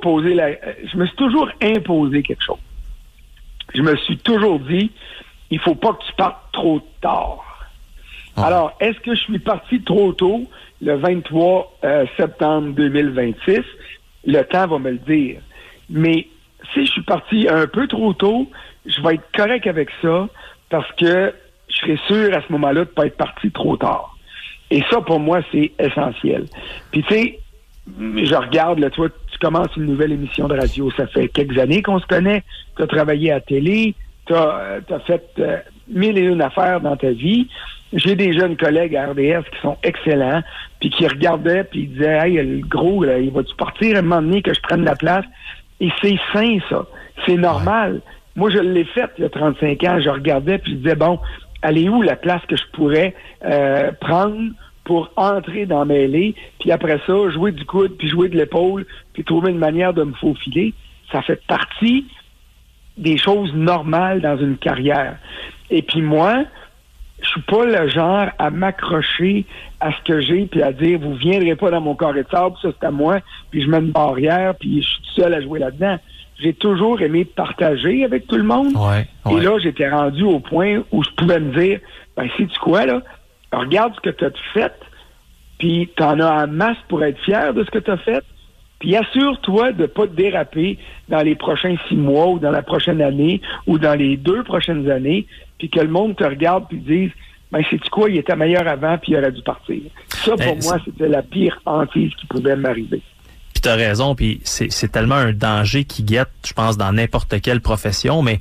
imposé quelque chose. Je me suis toujours dit, il faut pas que tu partes trop tard. Oh. Alors, est-ce que je suis parti trop tôt? Le 23 septembre 2026, le temps va me le dire. Mais si je suis parti un peu trop tôt, je vais être correct avec ça parce que je serai sûr à ce moment-là de ne pas être parti trop tard. Et ça, pour moi, c'est essentiel. Puis tu sais, je regarde, là, toi, tu commences une nouvelle émission de radio. Ça fait quelques années qu'on se connaît. Tu as travaillé à la télé. Tu as fait 1001 affaires dans ta vie. J'ai des jeunes collègues à RDS qui sont excellents, puis qui regardaient, puis ils disaient « Hey, le gros, là, il va-tu partir à un moment donné que je prenne la place? » Et c'est sain, ça. C'est normal. Ouais. Moi, je l'ai fait il y a 35 ans. Je regardais, puis je disais « Bon, elle est où la place que je pourrais prendre pour entrer dans mêlée, puis après ça, jouer du coude, puis jouer de l'épaule, puis trouver une manière de me faufiler? » Ça fait partie des choses normales dans une carrière. Et puis moi, je suis pas le genre à m'accrocher à ce que j'ai puis à dire vous viendrez pas dans mon carré de sable, ça c'est à moi, puis je mets une barrière puis je suis tout seul à jouer là-dedans. J'ai toujours aimé partager avec tout le monde. Ouais. Et là, j'étais rendu au point où je pouvais me dire ben sais-tu quoi là? Regarde ce que tu as fait, puis t'en as en masse pour être fier de ce que tu as fait. Puis assure-toi de ne pas te déraper dans les prochains 6 mois ou dans la prochaine année ou dans les 2 prochaines années, puis que le monde te regarde puis dise ben sais-tu quoi, il était meilleur avant puis il aurait dû partir. Ça, pour moi, c'était la pire hantise qui pouvait m'arriver. Puis t'as raison, puis c'est tellement un danger qui guette, je pense, dans n'importe quelle profession, mais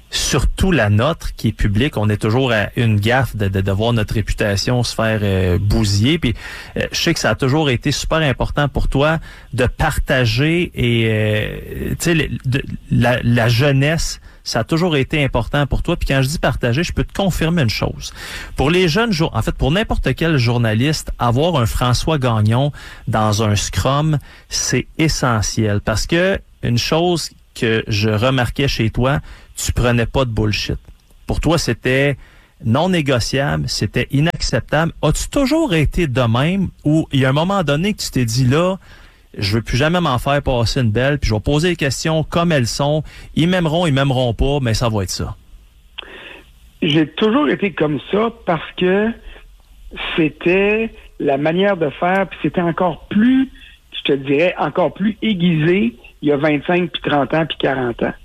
surtout la nôtre qui est publique, on est toujours à une gaffe de voir notre réputation se faire bousiller. Puis je sais que ça a toujours été super important pour toi de partager et tu sais la jeunesse. Ça a toujours été important pour toi. Puis quand je dis partager, je peux te confirmer une chose. Pour les jeunes, en fait, pour n'importe quel journaliste, avoir un François Gagnon dans un scrum, c'est essentiel. Parce que une chose que je remarquais chez toi, tu prenais pas de bullshit. Pour toi, c'était non négociable, c'était inacceptable. As-tu toujours été de même ou il y a un moment donné que tu t'es dit là, je veux plus jamais m'en faire passer une belle, puis je vais poser les questions comme elles sont. Ils m'aimeront pas, mais ça va être ça. J'ai toujours été comme ça parce que c'était la manière de faire, puis c'était encore plus, je te dirais, encore plus aiguisé il y a 25, puis 30 ans, puis 40 ans.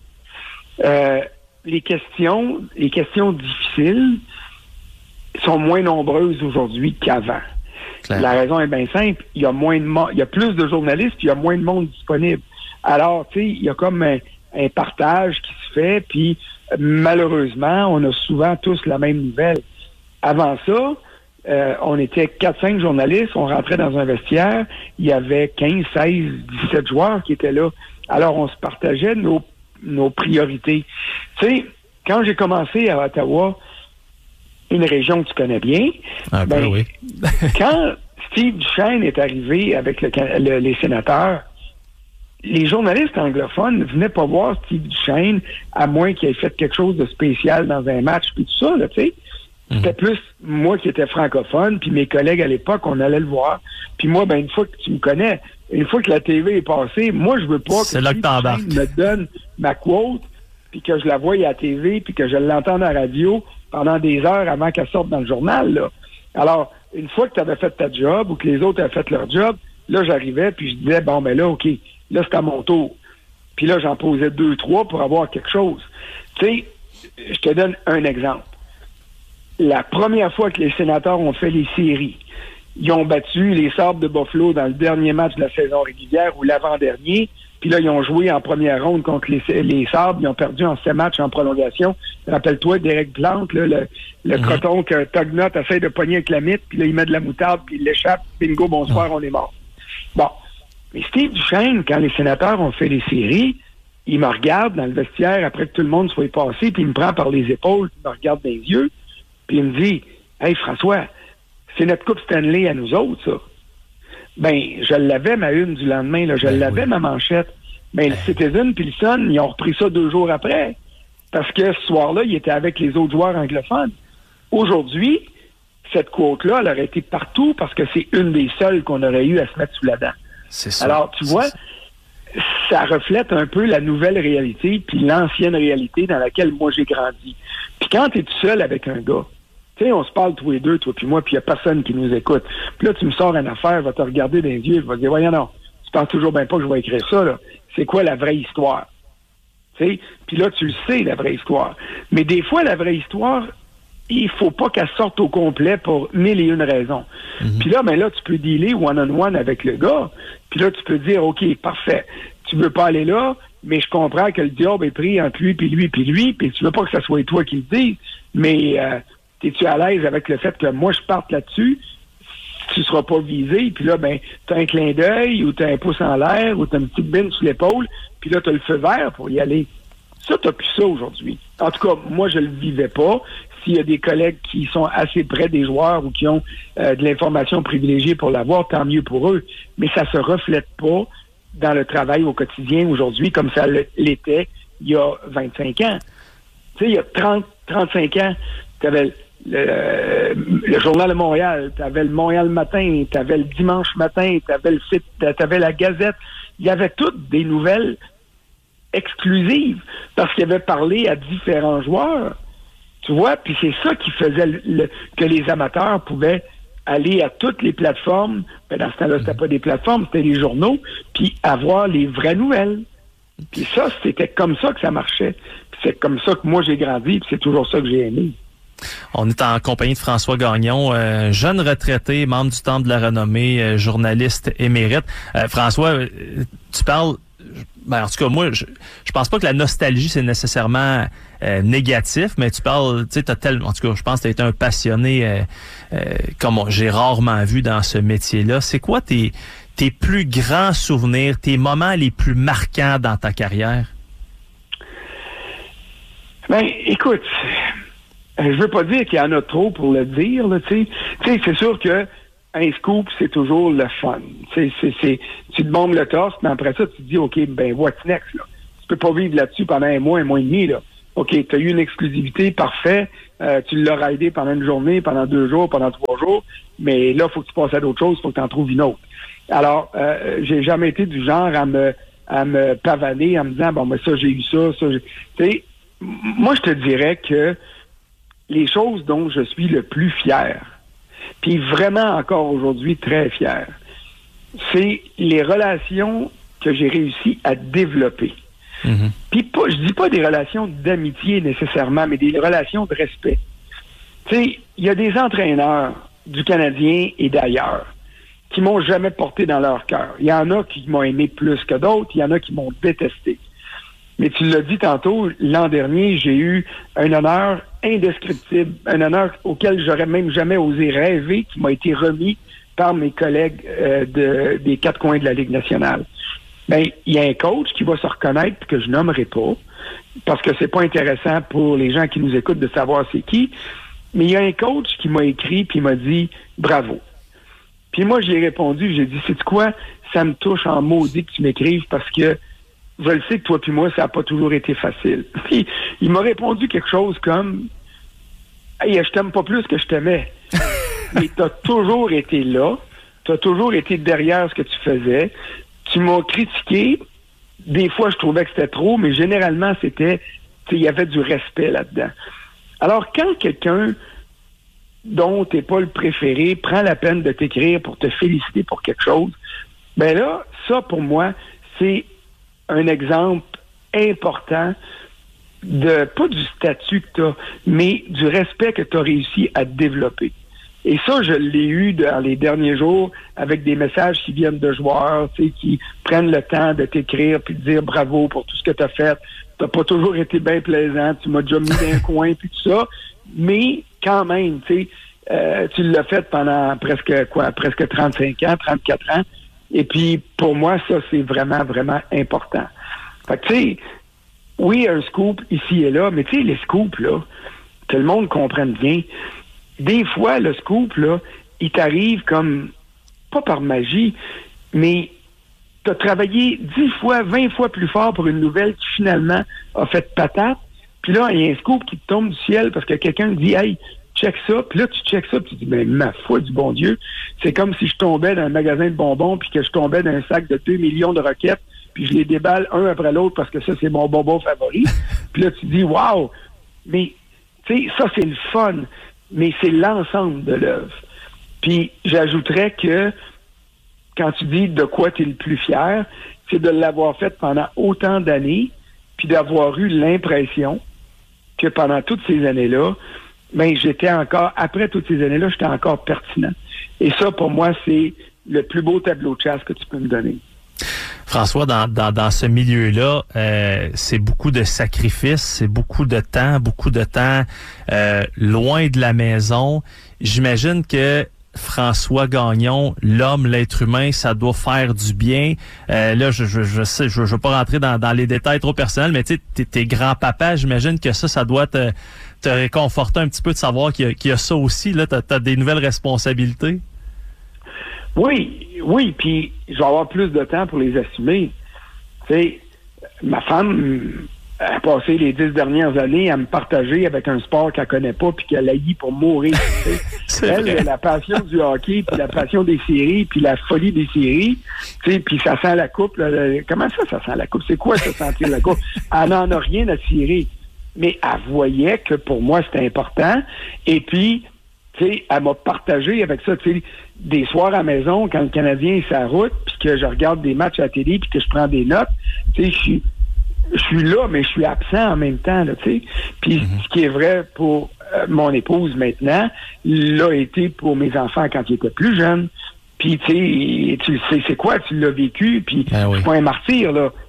Les questions difficiles sont moins nombreuses aujourd'hui qu'avant. La raison est bien simple. Il y a plus de journalistes, puis il y a moins de monde disponible. Alors, tu sais, il y a comme un partage qui se fait, puis malheureusement, on a souvent tous la même nouvelle. Avant ça, on était 4-5 journalistes, on rentrait dans un vestiaire, il y avait 15, 16, 17 joueurs qui étaient là. Alors, on se partageait nos priorités. Tu sais, quand j'ai commencé à Ottawa, une région que tu connais bien, oui. Quand Steve Duchesne est arrivé avec les sénateurs, les journalistes anglophones ne venaient pas voir Steve Duchesne à moins qu'il ait fait quelque chose de spécial dans un match, puis tout ça, là, tu sais. C'était plus moi qui étais francophone, puis mes collègues à l'époque, on allait le voir. Puis moi, une fois que tu me connais, une fois que la TV est passée, moi, je veux pas que Steve Duchesne me donne ma quote, puis que je la voie à la TV, puis que je l'entende à la radio pendant des heures avant qu'elle sorte dans le journal, là. Alors, une fois que tu avais fait ta job ou que les autres avaient fait leur job, là, j'arrivais puis je disais, bon, là, OK, là, c'est à mon tour. Puis là, j'en posais 2-3 pour avoir quelque chose. Tu sais, je te donne un exemple. La première fois que les sénateurs ont fait les séries, ils ont battu les Sabres de Buffalo dans le dernier match de la saison régulière ou l'avant-dernier. Puis là, ils ont joué en première ronde contre les Sabres. Ils ont perdu en 7 matchs en prolongation. Rappelle-toi, Derek Plante, là, le croton que Tognot essaie de pogner avec la mythe, puis là, il met de la moutarde, puis il l'échappe. Bingo, bonsoir, on est mort. Bon. Mais Steve Duchesne, quand les sénateurs ont fait les séries, il me regarde dans le vestiaire après que tout le monde soit passé, puis il me prend par les épaules, il me regarde dans les yeux, puis il me dit, « Hey, François, c'est notre Coupe Stanley à nous autres, ça. » Je l'avais, ma une du lendemain, là, je l'avais, ma manchette. Le Citizen puis le Sun, ils ont repris ça 2 jours après. Parce que ce soir-là, il était avec les autres joueurs anglophones. Aujourd'hui, cette quote-là, elle aurait été partout parce que c'est une des seules qu'on aurait eu à se mettre sous la dent. C'est ça. Alors, tu vois, ça reflète un peu la nouvelle réalité puis l'ancienne réalité dans laquelle moi j'ai grandi. Puis quand tu es tout seul avec un gars, tu sais, on se parle tous les deux, toi puis moi, puis il n'y a personne qui nous écoute. Puis là, tu me sors une affaire, va te regarder dans les yeux, je vais te dire, voyons non, tu penses toujours bien pas que je vais écrire ça, là. C'est quoi la vraie histoire? Tu sais? Puis là, tu le sais, la vraie histoire. Mais des fois, la vraie histoire, il faut pas qu'elle sorte au complet pour 1001 raisons. Puis là, là, tu peux dealer one-on-one avec le gars. Puis là, tu peux dire, OK, parfait, tu veux pas aller là, mais je comprends que le diable est pris entre lui, puis lui, puis lui, puis tu veux pas que ça soit toi qui le dise, mais es-tu à l'aise avec le fait que moi, je parte là-dessus? Tu seras pas visé, puis là, t'as un clin d'œil, ou t'as un pouce en l'air, ou t'as une petite bine sur l'épaule, puis là, t'as le feu vert pour y aller. Ça, t'as plus ça aujourd'hui. En tout cas, moi, je le vivais pas. S'il y a des collègues qui sont assez près des joueurs ou qui ont de l'information privilégiée pour l'avoir, tant mieux pour eux. Mais ça se reflète pas dans le travail au quotidien aujourd'hui comme ça l'était il y a 25 ans. Tu sais, il y a 35 ans, t'avais le Journal de Montréal, t'avais le Montréal Matin, t'avais le Dimanche Matin, t'avais la Gazette. Il y avait toutes des nouvelles exclusives parce qu'il avait parlé à différents joueurs. Tu vois, puis c'est ça qui faisait que les amateurs pouvaient aller à toutes les plateformes. Dans ce temps-là, c'était pas des plateformes, c'était les journaux, puis avoir les vraies nouvelles. Puis ça, c'était comme ça que ça marchait. Puis c'est comme ça que moi j'ai grandi, puis c'est toujours ça que j'ai aimé. On est en compagnie de François Gagnon, jeune retraité, membre du Temple de la Renommée, journaliste émérite. François, tu parles en tout cas, moi, je pense pas que la nostalgie, c'est nécessairement négatif, mais tu parles, tu sais, en tout cas, je pense que tu as été un passionné comme j'ai rarement vu dans ce métier-là. C'est quoi tes plus grands souvenirs, tes moments les plus marquants dans ta carrière? Ben, écoute, je veux pas dire qu'il y en a trop pour le dire, là, tu sais, c'est sûr que un scoop, c'est toujours le fun. Tu te bombes le torse, mais après ça, tu te dis, OK, ben, what's next, là? Tu peux pas vivre là-dessus pendant un mois et demi, là. OK, tu as eu une exclusivité, parfait. Tu l'as raidé pendant une journée, pendant 2 jours, pendant 3 jours, mais là, il faut que tu passes à d'autres choses, il faut que tu en trouves une autre. Alors, j'ai jamais été du genre à me pavaner en me disant, bon, ben ça, j'ai eu ça. Tu sais, moi, je te dirais que les choses dont je suis le plus fier, puis vraiment encore aujourd'hui très fier, c'est les relations que j'ai réussi à développer. Mm-hmm. Puis je dis pas des relations d'amitié nécessairement, mais des relations de respect. Tu sais, il y a des entraîneurs du Canadien et d'ailleurs qui m'ont jamais porté dans leur cœur. Il y en a qui m'ont aimé plus que d'autres, il y en a qui m'ont détesté. Mais tu l'as dit tantôt, l'an dernier, j'ai eu un honneur indescriptible, un honneur auquel j'aurais même jamais osé rêver, qui m'a été remis par mes collègues des 4 coins de la Ligue nationale. Ben, il y a un coach qui va se reconnaître que je nommerai pas, parce que c'est pas intéressant pour les gens qui nous écoutent de savoir c'est qui, mais il y a un coach qui m'a écrit puis m'a dit bravo. Puis moi, j'ai répondu, j'ai dit, sais-tu quoi, ça me touche en maudit que tu m'écrives parce que je le sais que toi puis moi, ça n'a pas toujours été facile. Puis il m'a répondu quelque chose comme hey, je t'aime pas plus que je t'aimais. Mais t'as toujours été là, t'as toujours été derrière ce que tu faisais. Tu m'as critiqué. Des fois, je trouvais que c'était trop, mais généralement, c'était, il y avait du respect là-dedans. Alors, quand quelqu'un dont t'es pas le préféré prend la peine de t'écrire pour te féliciter pour quelque chose, ben là, ça, pour moi, c'est un exemple important de, pas du statut que t'as, mais du respect que t'as réussi à développer. Et ça, je l'ai eu dans les derniers jours avec des messages qui viennent de joueurs, tu sais, qui prennent le temps de t'écrire puis de dire bravo pour tout ce que tu as fait. T'as pas toujours été bien plaisant, tu m'as déjà mis dans un coin puis tout ça, mais quand même, tu sais, tu l'as fait pendant presque 35 ans, 34 ans. Et puis, pour moi, ça, c'est vraiment, vraiment important. Fait que, tu sais, oui, un scoop ici et là, mais tu sais, les scoops, là, que le monde comprenne bien, des fois, le scoop, là, il t'arrive comme, pas par magie, mais t'as travaillé 10 fois, 20 fois plus fort pour une nouvelle qui, finalement, a fait patate. Puis là, il y a un scoop qui te tombe du ciel parce que quelqu'un te dit « Hey, check ça », puis là, tu check ça, puis tu dis « Ben, ma foi du bon Dieu, c'est comme si je tombais dans un magasin de bonbons puis que je tombais dans un sac de 2 millions de roquettes, puis je les déballe un après l'autre parce que ça, c'est mon bonbon favori. » Puis là, tu dis « Wow! » Mais, tu sais, ça, c'est le fun, mais c'est l'ensemble de l'œuvre. Puis, j'ajouterais que quand tu dis de quoi tu es le plus fier, c'est de l'avoir fait pendant autant d'années, puis d'avoir eu l'impression que pendant toutes ces années-là, ben j'étais encore, après toutes ces années-là, j'étais encore pertinent. Et ça, pour moi, c'est le plus beau tableau de chasse que tu peux me donner. François, dans ce milieu-là, c'est beaucoup de sacrifices, c'est beaucoup de temps loin de la maison. J'imagine que François Gagnon, l'homme, l'être humain, ça doit faire du bien. Là, je sais, je veux pas rentrer dans les détails trop personnels, mais tu sais, t'es grand-papa, j'imagine que ça doit te réconforter un petit peu de savoir qu'il y a ça aussi. Là, t'as des nouvelles responsabilités. Oui, puis je vais avoir plus de temps pour les assumer. Tu sais, ma femme a passé les 10 dernières années à me partager avec un sport qu'elle connaît pas puis qu'elle haït pour mourir. Elle, la passion du hockey, puis la passion des séries, puis la folie des séries, tu sais, puis ça sent la coupe. Là, comment ça sent la coupe? C'est quoi ça sentir la coupe? Elle n'en a rien à tirer. Mais elle voyait que pour moi, c'était important. Et puis, tu sais, elle m'a partagé avec ça, tu sais, des soirs à la maison, quand le Canadien est sur la route, puis que je regarde des matchs à la télé, puis que je prends des notes, tu sais, je suis là, mais je suis absent en même temps, là, tu sais. Puis ce qui est vrai pour mon épouse maintenant, l'a été pour mes enfants quand ils étaient plus jeunes. Puis, tu sais, c'est quoi, tu l'as vécu, puis je suis pas un martyr, là.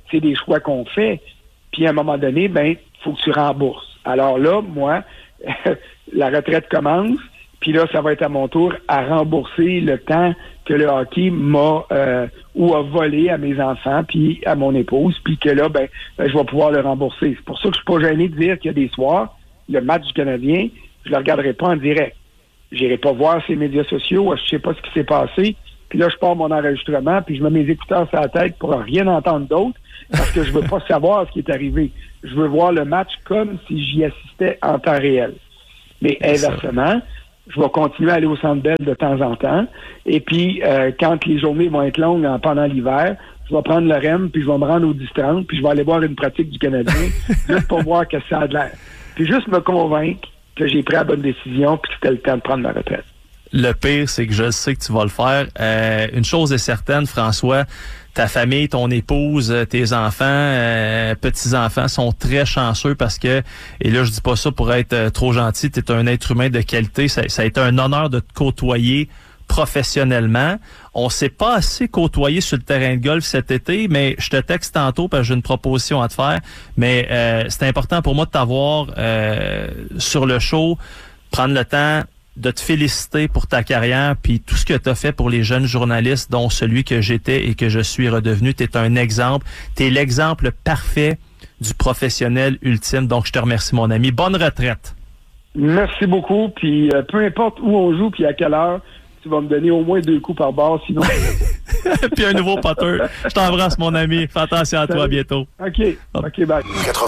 c'est des choix qu'on fait. Puis à un moment donné, ben, faut que tu rembourses. Alors là, moi, la retraite commence, puis là, ça va être à mon tour à rembourser le temps que le hockey m'a ou a volé à mes enfants, puis à mon épouse, puis que là, ben, je vais pouvoir le rembourser. C'est pour ça que je suis pas gêné de dire qu'il y a des soirs, le match du Canadien, je le regarderai pas en direct. J'irai pas voir ses médias sociaux, je sais pas ce qui s'est passé, puis là, je pars mon enregistrement, puis je mets mes écouteurs sur la tête pour rien entendre d'autre, parce que je veux pas savoir ce qui est arrivé. Je veux voir le match comme si j'y assistais en temps réel. Mais inversement, je vais continuer à aller au Centre Bell de temps en temps. Et puis, quand les journées vont être longues pendant l'hiver, je vais prendre le REM, puis je vais me rendre au 10-30, puis je vais aller voir une pratique du Canadien, juste pour voir que ça a de l'air. Puis juste me convaincre que j'ai pris la bonne décision, puis que c'était le temps de prendre ma retraite. Le pire, c'est que je sais que tu vas le faire. Une chose est certaine, François, ta famille, ton épouse, tes enfants, petits-enfants sont très chanceux parce que, et là je dis pas ça pour être trop gentil, tu es un être humain de qualité, ça a été un honneur de te côtoyer professionnellement. On s'est pas assez côtoyé sur le terrain de golf cet été, mais je te texte tantôt parce que j'ai une proposition à te faire, mais c'est important pour moi de t'avoir sur le show, prendre le temps de te féliciter pour ta carrière puis tout ce que tu as fait pour les jeunes journalistes, dont celui que j'étais et que je suis redevenu. Tu es un exemple. Tu es l'exemple parfait du professionnel ultime. Donc, je te remercie, mon ami. Bonne retraite. Merci beaucoup. Puis, peu importe où on joue puis à quelle heure, tu vas me donner au moins 2 coups par barre, sinon... Puis un nouveau poteur. Je t'embrasse, mon ami. Fais attention à toi. À bientôt. OK, bye.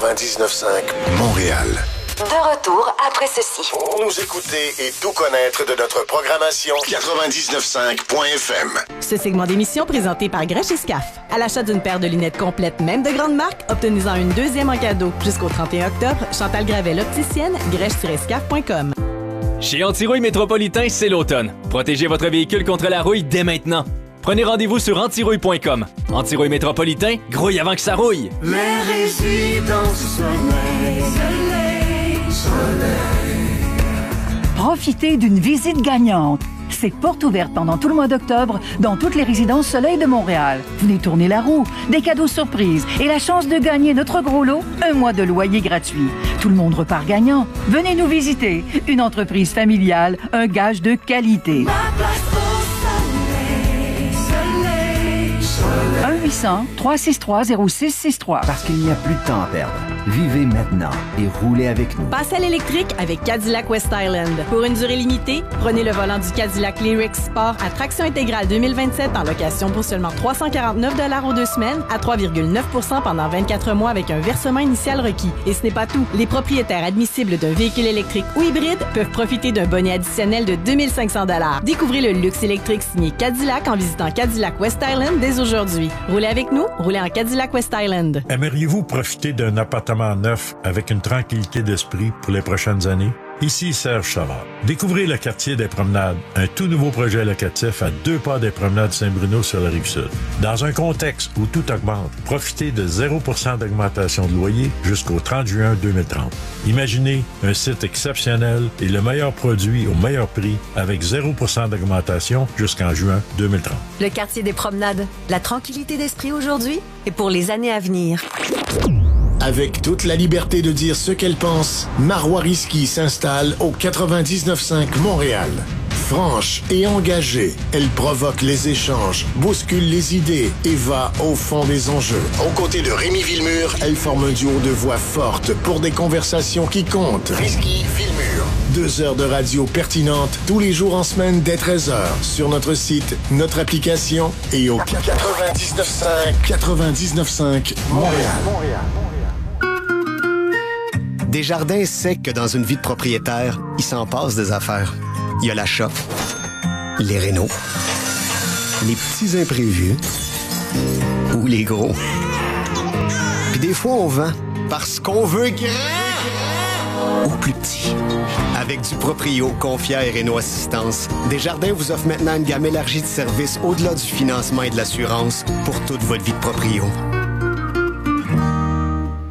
99.5 Montréal. De retour après ceci. Pour nous écouter et tout connaître de notre programmation, 99.5.fm. Ce segment d'émission présenté par Grèche et Scaf. À l'achat d'une paire de lunettes complètes, même de grande marque, obtenez-en une deuxième en cadeau. Jusqu'au 31 octobre, Chantal Gravel opticienne, grèche-scaf.com. Chez Antirouille Métropolitain, c'est l'automne. Protégez votre véhicule contre la rouille dès maintenant. Prenez rendez-vous sur antirouille.com. Antirouille Métropolitain, grouille avant que ça rouille. Les résidences soleil. Profitez d'une visite gagnante. C'est porte ouverte pendant tout le mois d'octobre dans toutes les résidences Soleil de Montréal. Venez tourner la roue, des cadeaux surprises et la chance de gagner notre gros lot, 1 mois de loyer gratuit. Tout le monde repart gagnant. Venez nous visiter. Une entreprise familiale, un gage de qualité. 1-800-363-0663. Parce qu'il n'y a plus de temps à perdre. Vivez maintenant et roulez avec nous. Passez à l'électrique avec Cadillac West Island. Pour une durée limitée, prenez le volant du Cadillac Lyriq Sport à traction intégrale 2027 en location pour seulement 349 $ aux 2 semaines à 3,9 % pendant 24 mois avec un versement initial requis. Et ce n'est pas tout. Les propriétaires admissibles d'un véhicule électrique ou hybride peuvent profiter d'un bonnet additionnel de 2500 $. Découvrez le luxe électrique signé Cadillac en visitant Cadillac West Island dès aujourd'hui. Roulez avec nous, roulez en Cadillac West Island. Aimeriez-vous profiter d'un appartement neuf avec une tranquillité d'esprit pour les prochaines années? Ici Serge Savard. Découvrez le quartier des Promenades, un tout nouveau projet locatif à 2 pas des Promenades Saint-Bruno sur la Rive-Sud. Dans un contexte où tout augmente, profitez de 0% d'augmentation de loyer jusqu'au 30 juin 2030. Imaginez un site exceptionnel et le meilleur produit au meilleur prix avec 0% d'augmentation jusqu'en juin 2030. Le quartier des Promenades, la tranquillité d'esprit aujourd'hui et pour les années à venir. Avec toute la liberté de dire ce qu'elle pense, Marois Risky s'installe au 99.5 Montréal. Franche et engagée, elle provoque les échanges, bouscule les idées et va au fond des enjeux. Aux côtés de Rémi Villemur, elle forme un duo de voix fortes pour des conversations qui comptent. Risky Villemur. 2 heures de radio pertinente tous les jours en semaine dès 13h sur notre site, notre application et au 99.5 Montréal. Desjardins sait que dans une vie de propriétaire, il s'en passe des affaires. Il y a l'achat, les rénaux, les petits imprévus ou les gros. Puis des fois, on vend parce qu'on veut grand ou plus petit. Avec du Proprio, Confia et Réno Assistance, Desjardins vous offre maintenant une gamme élargie de services au-delà du financement et de l'assurance pour toute votre vie de proprio.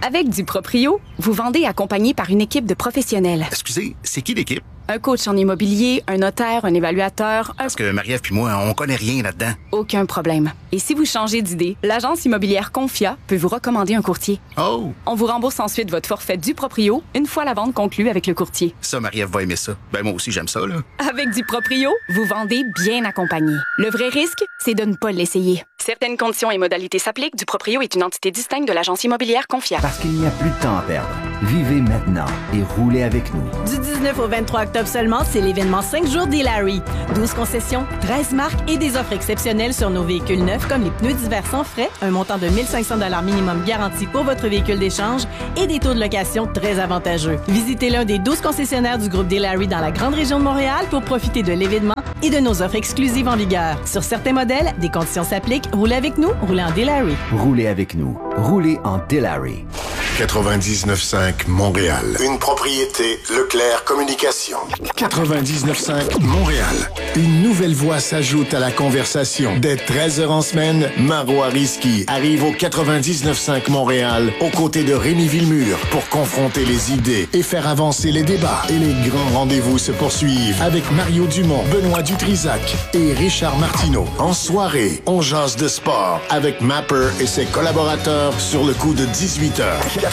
Avec du Proprio, vous vendez accompagné par une équipe de professionnels. Excusez, c'est qui l'équipe? Un coach en immobilier, un notaire, un évaluateur... Parce que Marie-Ève puis moi, on connaît rien là-dedans. Aucun problème. Et si vous changez d'idée, l'agence immobilière Confia peut vous recommander un courtier. Oh! On vous rembourse ensuite votre forfait du Proprio une fois la vente conclue avec le courtier. Ça, Marie-Ève va aimer ça. Ben moi aussi, j'aime ça, là. Avec du Proprio, vous vendez bien accompagné. Le vrai risque, c'est de ne pas l'essayer. Certaines conditions et modalités s'appliquent. Du Proprio est une entité distincte de l'agence immobilière Confia. Parce qu'il n'y a plus de temps à perdre. Vivez maintenant et roulez avec nous. Du 19 au 23 octobre seulement, c'est l'événement 5 jours d'Hilary. 12 concessions, 13 marques et des offres exceptionnelles sur nos véhicules neufs comme les pneus d'hiver sans frais, un montant de 1 500 $ minimum garanti pour votre véhicule d'échange et des taux de location très avantageux. Visitez l'un des 12 concessionnaires du groupe D'Hilary dans la grande région de Montréal pour profiter de l'événement et de nos offres exclusives en vigueur. Sur certains modèles, des conditions s'appliquent. Roulez avec nous, roulez en D'Hilary. Roulez avec nous, roulez en D'Hilary. 99.5 Montréal. Une propriété Leclerc Communication. 99.5 Montréal. Une nouvelle voix s'ajoute à la conversation. Dès 13h en semaine, Marois Risky arrive au 99.5 Montréal aux côtés de Rémi Villemur pour confronter les idées et faire avancer les débats. Et les grands rendez-vous se poursuivent avec Mario Dumont, Benoît Dutrisac et Richard Martineau. En soirée, on jase de sport avec Mapper et ses collaborateurs sur le coup de 18h.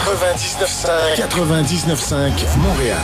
99.5 Montréal.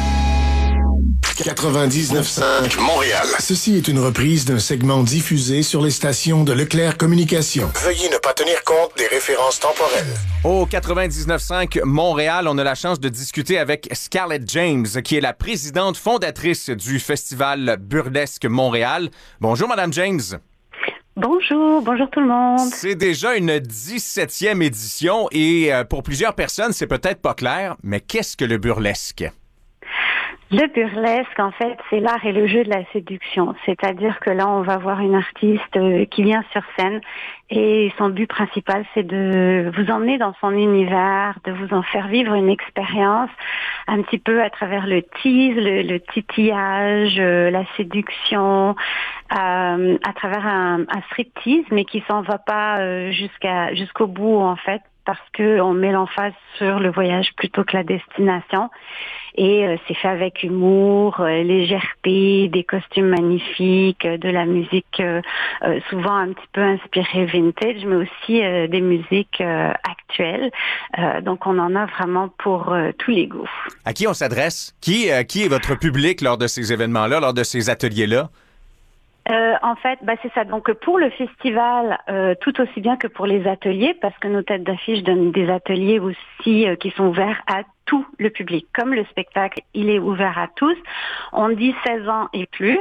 99.5 Montréal. Ceci est une reprise d'un segment diffusé sur les stations de Leclerc Communication. Veuillez ne pas tenir compte des références temporelles. Au 99.5 Montréal, on a la chance de discuter avec Scarlett James, qui est la présidente fondatrice du Festival Burlesque Montréal. Bonjour, Madame James. Bonjour tout le monde. C'est déjà une 17e édition et pour plusieurs personnes, c'est peut-être pas clair, mais qu'est-ce que le burlesque? Le burlesque, en fait, c'est l'art et le jeu de la séduction. C'est-à-dire que là, on va voir une artiste qui vient sur scène et son but principal, c'est de vous emmener dans son univers, de vous en faire vivre une expérience un petit peu à travers le tease, le titillage, la séduction, à travers un striptease, mais qui s'en va pas jusqu'au bout, en fait, parce que on met l'emphase sur le voyage plutôt que la destination. Et c'est fait avec humour, légèreté, des costumes magnifiques, de la musique souvent un petit peu inspirée vintage, mais aussi des musiques actuelles. Donc on en a vraiment pour tous les goûts. À qui on s'adresse? Qui est votre public lors de ces événements-là, lors de ces ateliers-là? En fait, c'est ça. Donc pour le festival, tout aussi bien que pour les ateliers, parce que nos têtes d'affiche donnent des ateliers aussi qui sont ouverts à tout le public. Comme le spectacle, il est ouvert à tous. On dit 16 ans et plus.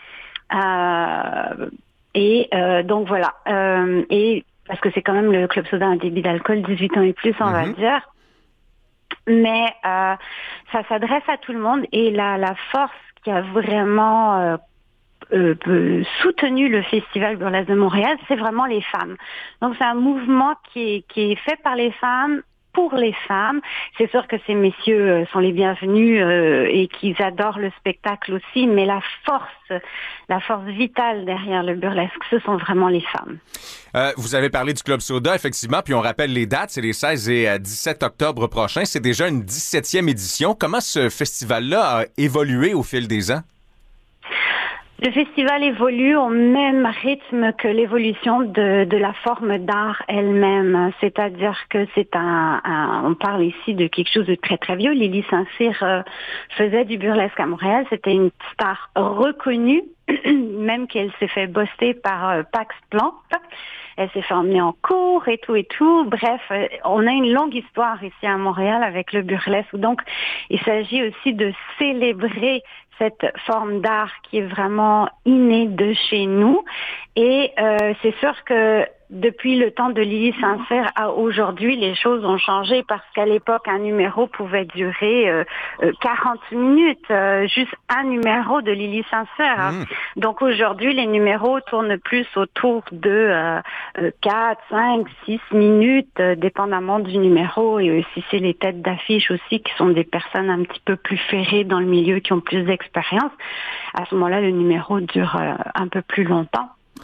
Donc voilà. Et parce que c'est quand même le Club Soda un débit d'alcool, 18 ans et plus, on va dire. Mais ça s'adresse à tout le monde. Et la force qui a vraiment soutenu le Festival Burlesque de Montréal, c'est vraiment les femmes. Donc c'est un mouvement qui est fait par les femmes, pour les femmes. C'est sûr que ces messieurs sont les bienvenus et qu'ils adorent le spectacle aussi, mais la force vitale derrière le burlesque, ce sont vraiment les femmes. Vous avez parlé du Club Soda, effectivement, puis on rappelle les dates, c'est les 16 et 17 octobre prochains. C'est déjà une 17e édition. Comment ce festival-là a évolué au fil des ans? Le festival évolue au même rythme que l'évolution de la forme d'art elle-même. C'est-à-dire que on parle ici de quelque chose de très très vieux. Lily Saint-Cyr faisait du burlesque à Montréal. C'était une star reconnue, même qu'elle s'est fait bosser par Pax Plante. Elle s'est fait emmener en cours et tout. Bref, on a une longue histoire ici à Montréal avec le burlesque. Donc, il s'agit aussi de célébrer cette forme d'art qui est vraiment innée de chez nous. Et c'est sûr que depuis le temps de Lily Saint-Cyr à aujourd'hui, les choses ont changé parce qu'à l'époque, un numéro pouvait durer 40 minutes, juste un numéro de Lily Saint-Cyr. Donc aujourd'hui, les numéros tournent plus autour de 4, 5, 6 minutes, dépendamment du numéro. Et si c'est les têtes d'affiche aussi, qui sont des personnes un petit peu plus ferrées dans le milieu, qui ont plus d'expérience, à ce moment-là, le numéro dure un peu plus longtemps.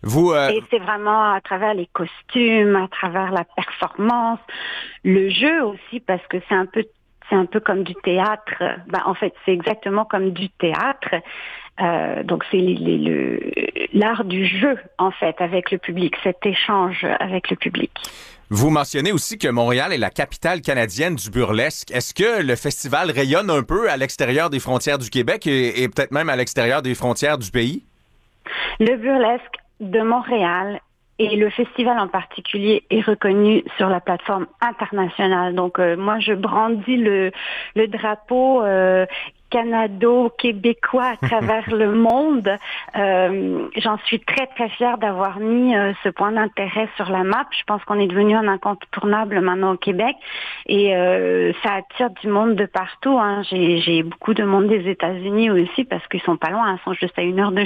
Et c'est vraiment à travers les costumes, à travers la performance, le jeu aussi, parce que c'est un peu comme du théâtre. En fait, c'est exactement comme du théâtre. Donc c'est l'art du jeu, en fait, avec le public, cet échange avec le public. Vous mentionnez aussi que Montréal est la capitale canadienne du burlesque. Est-ce que le festival rayonne un peu à l'extérieur des frontières du Québec et peut-être même à l'extérieur des frontières du pays? Le burlesque de Montréal et le festival en particulier est reconnu sur la plateforme internationale. Donc moi, je brandis le drapeau canado-québécois à travers le monde. J'en suis très, très fière d'avoir mis ce point d'intérêt sur la map. Je pense qu'on est devenu un incontournable maintenant au Québec et ça attire du monde de partout. Hein. J'ai beaucoup de monde des États-Unis aussi parce qu'ils sont pas loin, ils sont juste à 1 heure de